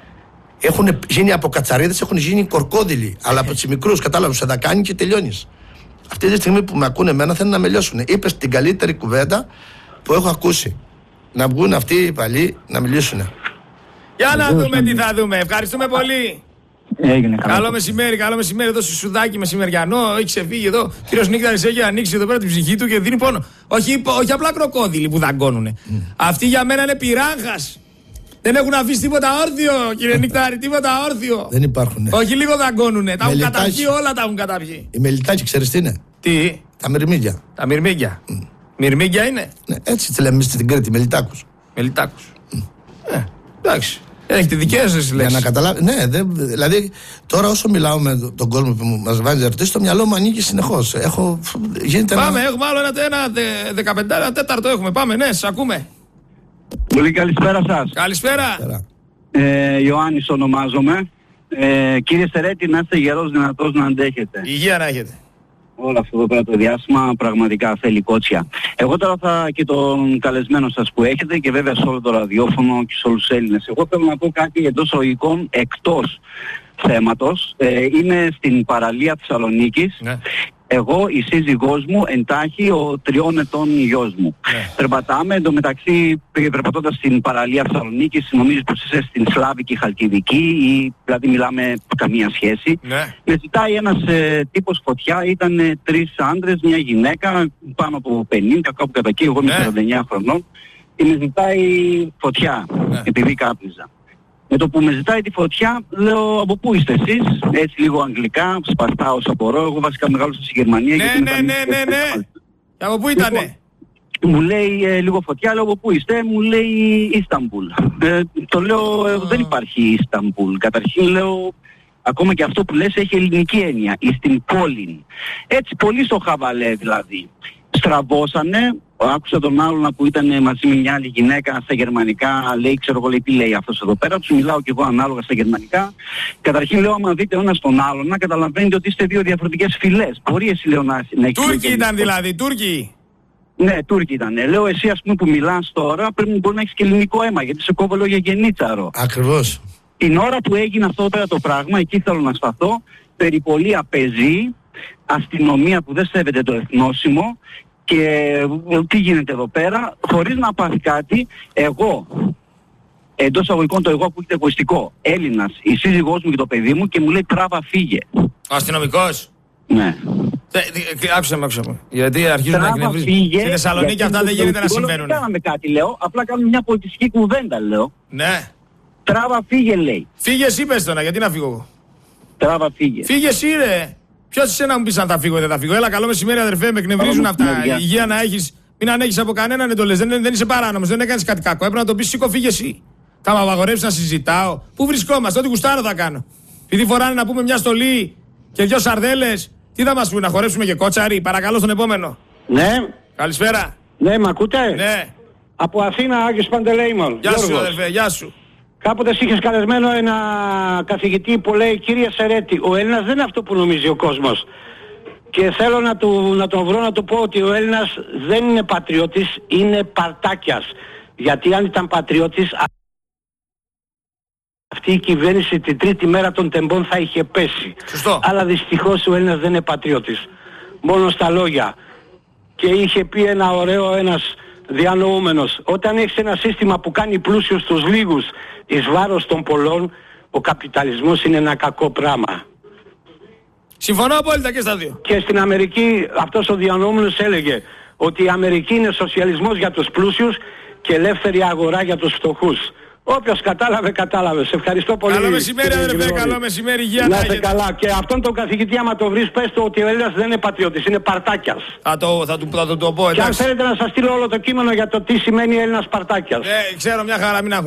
Έχουν γίνει από κατσαρίδες, έχουν γίνει κορκόδιλοι, αλλά από τους μικρούς, κατάλαβες, σε δακάνει και τελειώνεις. Αυτή τη στιγμή που με ακούνε εμένα θέλουν να με λιώσουν. Είπες την καλύτερη κουβέντα που έχω ακούσει. Να βγουν αυτοί οι παλιοί να μιλήσουν. Για να δούμε τι θα δούμε. Ευχαριστούμε πολύ. Έγινε, καλό. Καλό μεσημέρι, καλό μεσημέρι εδώ στο Σουδάκι μεσημεριανό. Έχει ξεφύγει εδώ. Ο κύριος Νίκταρης έχει ανοίξει εδώ πέρα την ψυχή του και δίνει πόνο. Όχι, όχι απλά κροκόδιλοι που δαγκώνουνε. Mm. Αυτοί για μένα είναι πυράγχας. Δεν έχουν αφήσει τίποτα όρθιο, κύριε Νίκταρη, τίποτα όρθιο. Δεν υπάρχουν. Όχι λίγο δαγκώνουνε. Τα έχουν καταπιεί, όλα τα έχουν καταπιεί. Η μελιτάκι, ξέρεις τι είναι? Τι? Τα μυρμήγκια. Τα μυρμήγκια. Mm. Μυρμήγκια είναι. Ναι, έτσι τη λέμε στην Κρήτη, μελιτάκους. Μελιτάκους. Mm. Ε, εντάξει. Έχετε δικές σας λέξεις. Για να καταλάβει. Ναι, δε, δηλαδή τώρα όσο μιλάω με τον κόσμο που μας βάζει ερωτήσεις, το μυαλό μου ανοίγει συνεχώς. Έχω, γίνεται Πάμε, ένα... έχουμε άλλο ένα, ένα δεκαπέντε, ένα τέταρτο έχουμε. Πάμε, ναι, σας ακούμε. Πολύ καλησπέρα σας. Καλησπέρα. Ε, Ιωάννης ονομάζομαι. Ε, κύριε Σερέτη, να είστε γερός, δυνατός, να αντέχετε. Υγεία να έχετε. Όλο αυτό εδώ πέρα το διάστημα πραγματικά θέλει κότσια. Εγώ τώρα θα και τον καλεσμένο σας που έχετε και βέβαια σε όλο το ραδιόφωνο και σε όλους τους Έλληνες. Εγώ θέλω να πω κάτι εντός οικών εκτός θέματος. Ε, είναι στην παραλία Θεσσαλονίκης. Ναι. Εγώ, η σύζυγός μου, εντάχει ο τριών ετών γιος μου. Ναι. Περπατάμε, εντωμεταξύ περπατώντας στην παραλία Θεσσαλονίκης, νομίζεις πως είσαι στην Σλάβικη Χαλκιδική ή δηλαδή μιλάμε καμία σχέση. Ναι. Με ζητάει ένας ε, τύπος φωτιά, ήταν ε, τρεις άντρες, μια γυναίκα, πάνω από πενήντα, κάπου κατά εκεί, εγώ είμαι ναι. σαράντα εννιά χρονών, και με ζητάει φωτιά, ναι. επειδή κάπνιζα. Με το που με ζητάει τη φωτιά, λέω από πού είστε εσείς, έτσι λίγο αγγλικά, σπαστά όσα μπορώ, εγώ βασικά μεγάλωσα στη Γερμανία. Ναι, ναι, ναι, ναι, ναι, από πού ήτανε? Μου λέει ε, λίγο φωτιά, λέω από πού είστε, μου λέει Ισταμπούλ. Ε, το λέω, ε, δεν υπάρχει Ισταμπούλ. Καταρχήν λέω, ακόμα και αυτό που λες έχει ελληνική έννοια, εις την πόλη. Έτσι πολύ στο χαβαλέ δηλαδή. Στραβώσανε, άκουσα τον άλλον που ήταν μαζί με μια άλλη γυναίκα στα γερμανικά, λέει, ξέρω εγώ, λέει, τι λέει αυτός εδώ πέρα, τους μιλάω κι εγώ ανάλογα στα γερμανικά. Καταρχήν λέω, άμα δείτε ο ένας τον άλλον, να καταλαβαίνετε ότι είστε δύο διαφορετικές φυλές. Μπορεί εσύ, λέω, να, να Τούρκοι ήταν δηλαδή, Τούρκοι. Ναι, Τούρκοι ήταν. Λέω, εσύ ας πούμε που μιλάς τώρα, πρέπει μπορεί να έχεις και ελληνικό αίμα, γιατί σε κόβω λέω για γενίτσαρο. Ακριβώς. Την ώρα που έγινε αυτό πέρα το πράγμα, εκεί θέλω να σταθώ, περιπολία πεζή, αστυνομία που δεν σέβεται το εθνόσημο και τι γίνεται εδώ πέρα, χωρίς να πάθει κάτι, εγώ, εντός αγωγικών το εγώ ακούγεται εγωιστικό, Έλληνας, η σύζυγός μου και το παιδί μου και μου λέει τράβα φύγε. Ο αστυνομικός. Ναι. Άκουσα με, άκουσα με. Γιατί αρχίζουν να εκνευρίζουν. Στη Θεσσαλονίκη αυτά δεν γίνεται να συμβαίνουν. Δεν κάναμε κάτι, λέω. Απλά κάνουμε μια πολιτιστική κουβέντα, λέω. Ναι. Τράβα φύγε, λέει. Φύγε εσύ πες τώρα, γιατί να φύγω εγώ. Τράβα φύγε. Φύγε εσύ, ρε. Ποιος εσύ να μου πεις αν θα φύγω ή δεν θα φύγω. Έλα, καλό μεσημέρι, αδερφέ, με εκνευρίζουν αυτά. Υγεία να έχεις. Μην ανέχεις από κανέναν εντολές. Δεν, δεν είσαι παράνομος, δεν έκανες κάτι κακό. Έπρεπε να το πεις, σήκω, φύγε εσύ. Θα με απαγορεύσεις να συζητάω. Πού βρισκόμαστε, ό,τι γουστάρω θα κάνω. Επειδή φοράνε να πούμε μια στολή και δυο σαρδέλες, τι θα μας πούνε, να χορέψουμε και κότσαρι. Παρακαλώ στον επόμενο. Ναι. Καλησπέρα. Ναι, μ' ακούτε. Ναι. Από Αθήνα, Άγιος Παντελεήμων. Γεια σου, αδερφέ, γεια σου. Κάποτε είχες καλεσμένο ένα καθηγητή που λέει, κύριε Σερέτη, ο Έλληνας δεν είναι αυτό που νομίζει ο κόσμος. Και θέλω να, του, να τον βρω να του πω ότι ο Έλληνας δεν είναι πατριώτης, είναι παρτάκιας. Γιατί αν ήταν πατριώτης, αυτή η κυβέρνηση την τρίτη μέρα των τεμπών θα είχε πέσει. Σωστό. Αλλά δυστυχώς ο Έλληνας δεν είναι πατριώτης. Μόνο στα λόγια. Και είχε πει ένα ωραίο ένας διανοούμενος. Όταν έχεις ένα σύστημα που κάνει πλούσιους τους λίγους εις βάρος των πολλών, ο καπιταλισμός είναι ένα κακό πράγμα. Συμφωνώ απόλυτα και στα δύο. Και στην Αμερική αυτός ο διανοούμενος έλεγε ότι η Αμερική είναι σοσιαλισμός για τους πλούσιους και ελεύθερη αγορά για τους φτωχούς. Όποιος κατάλαβε, κατάλαβε. Σε ευχαριστώ πολύ. Καλό μεσημέρι, αδερφέ, καλό μεσημέρι, υγεία να είστε καλά. Και αυτόν τον καθηγητή, άμα το βρεις, πες του ότι ο Έλληνας δεν είναι πατριώτης, είναι παρτάκιας. Θα το, θα του, θα το, το πω, εντάξει. Και αν θέλετε να σας στείλω όλο το κείμενο για το τι σημαίνει Έλληνας παρτάκιας. Ναι, ξέρω, μια χαρά, μην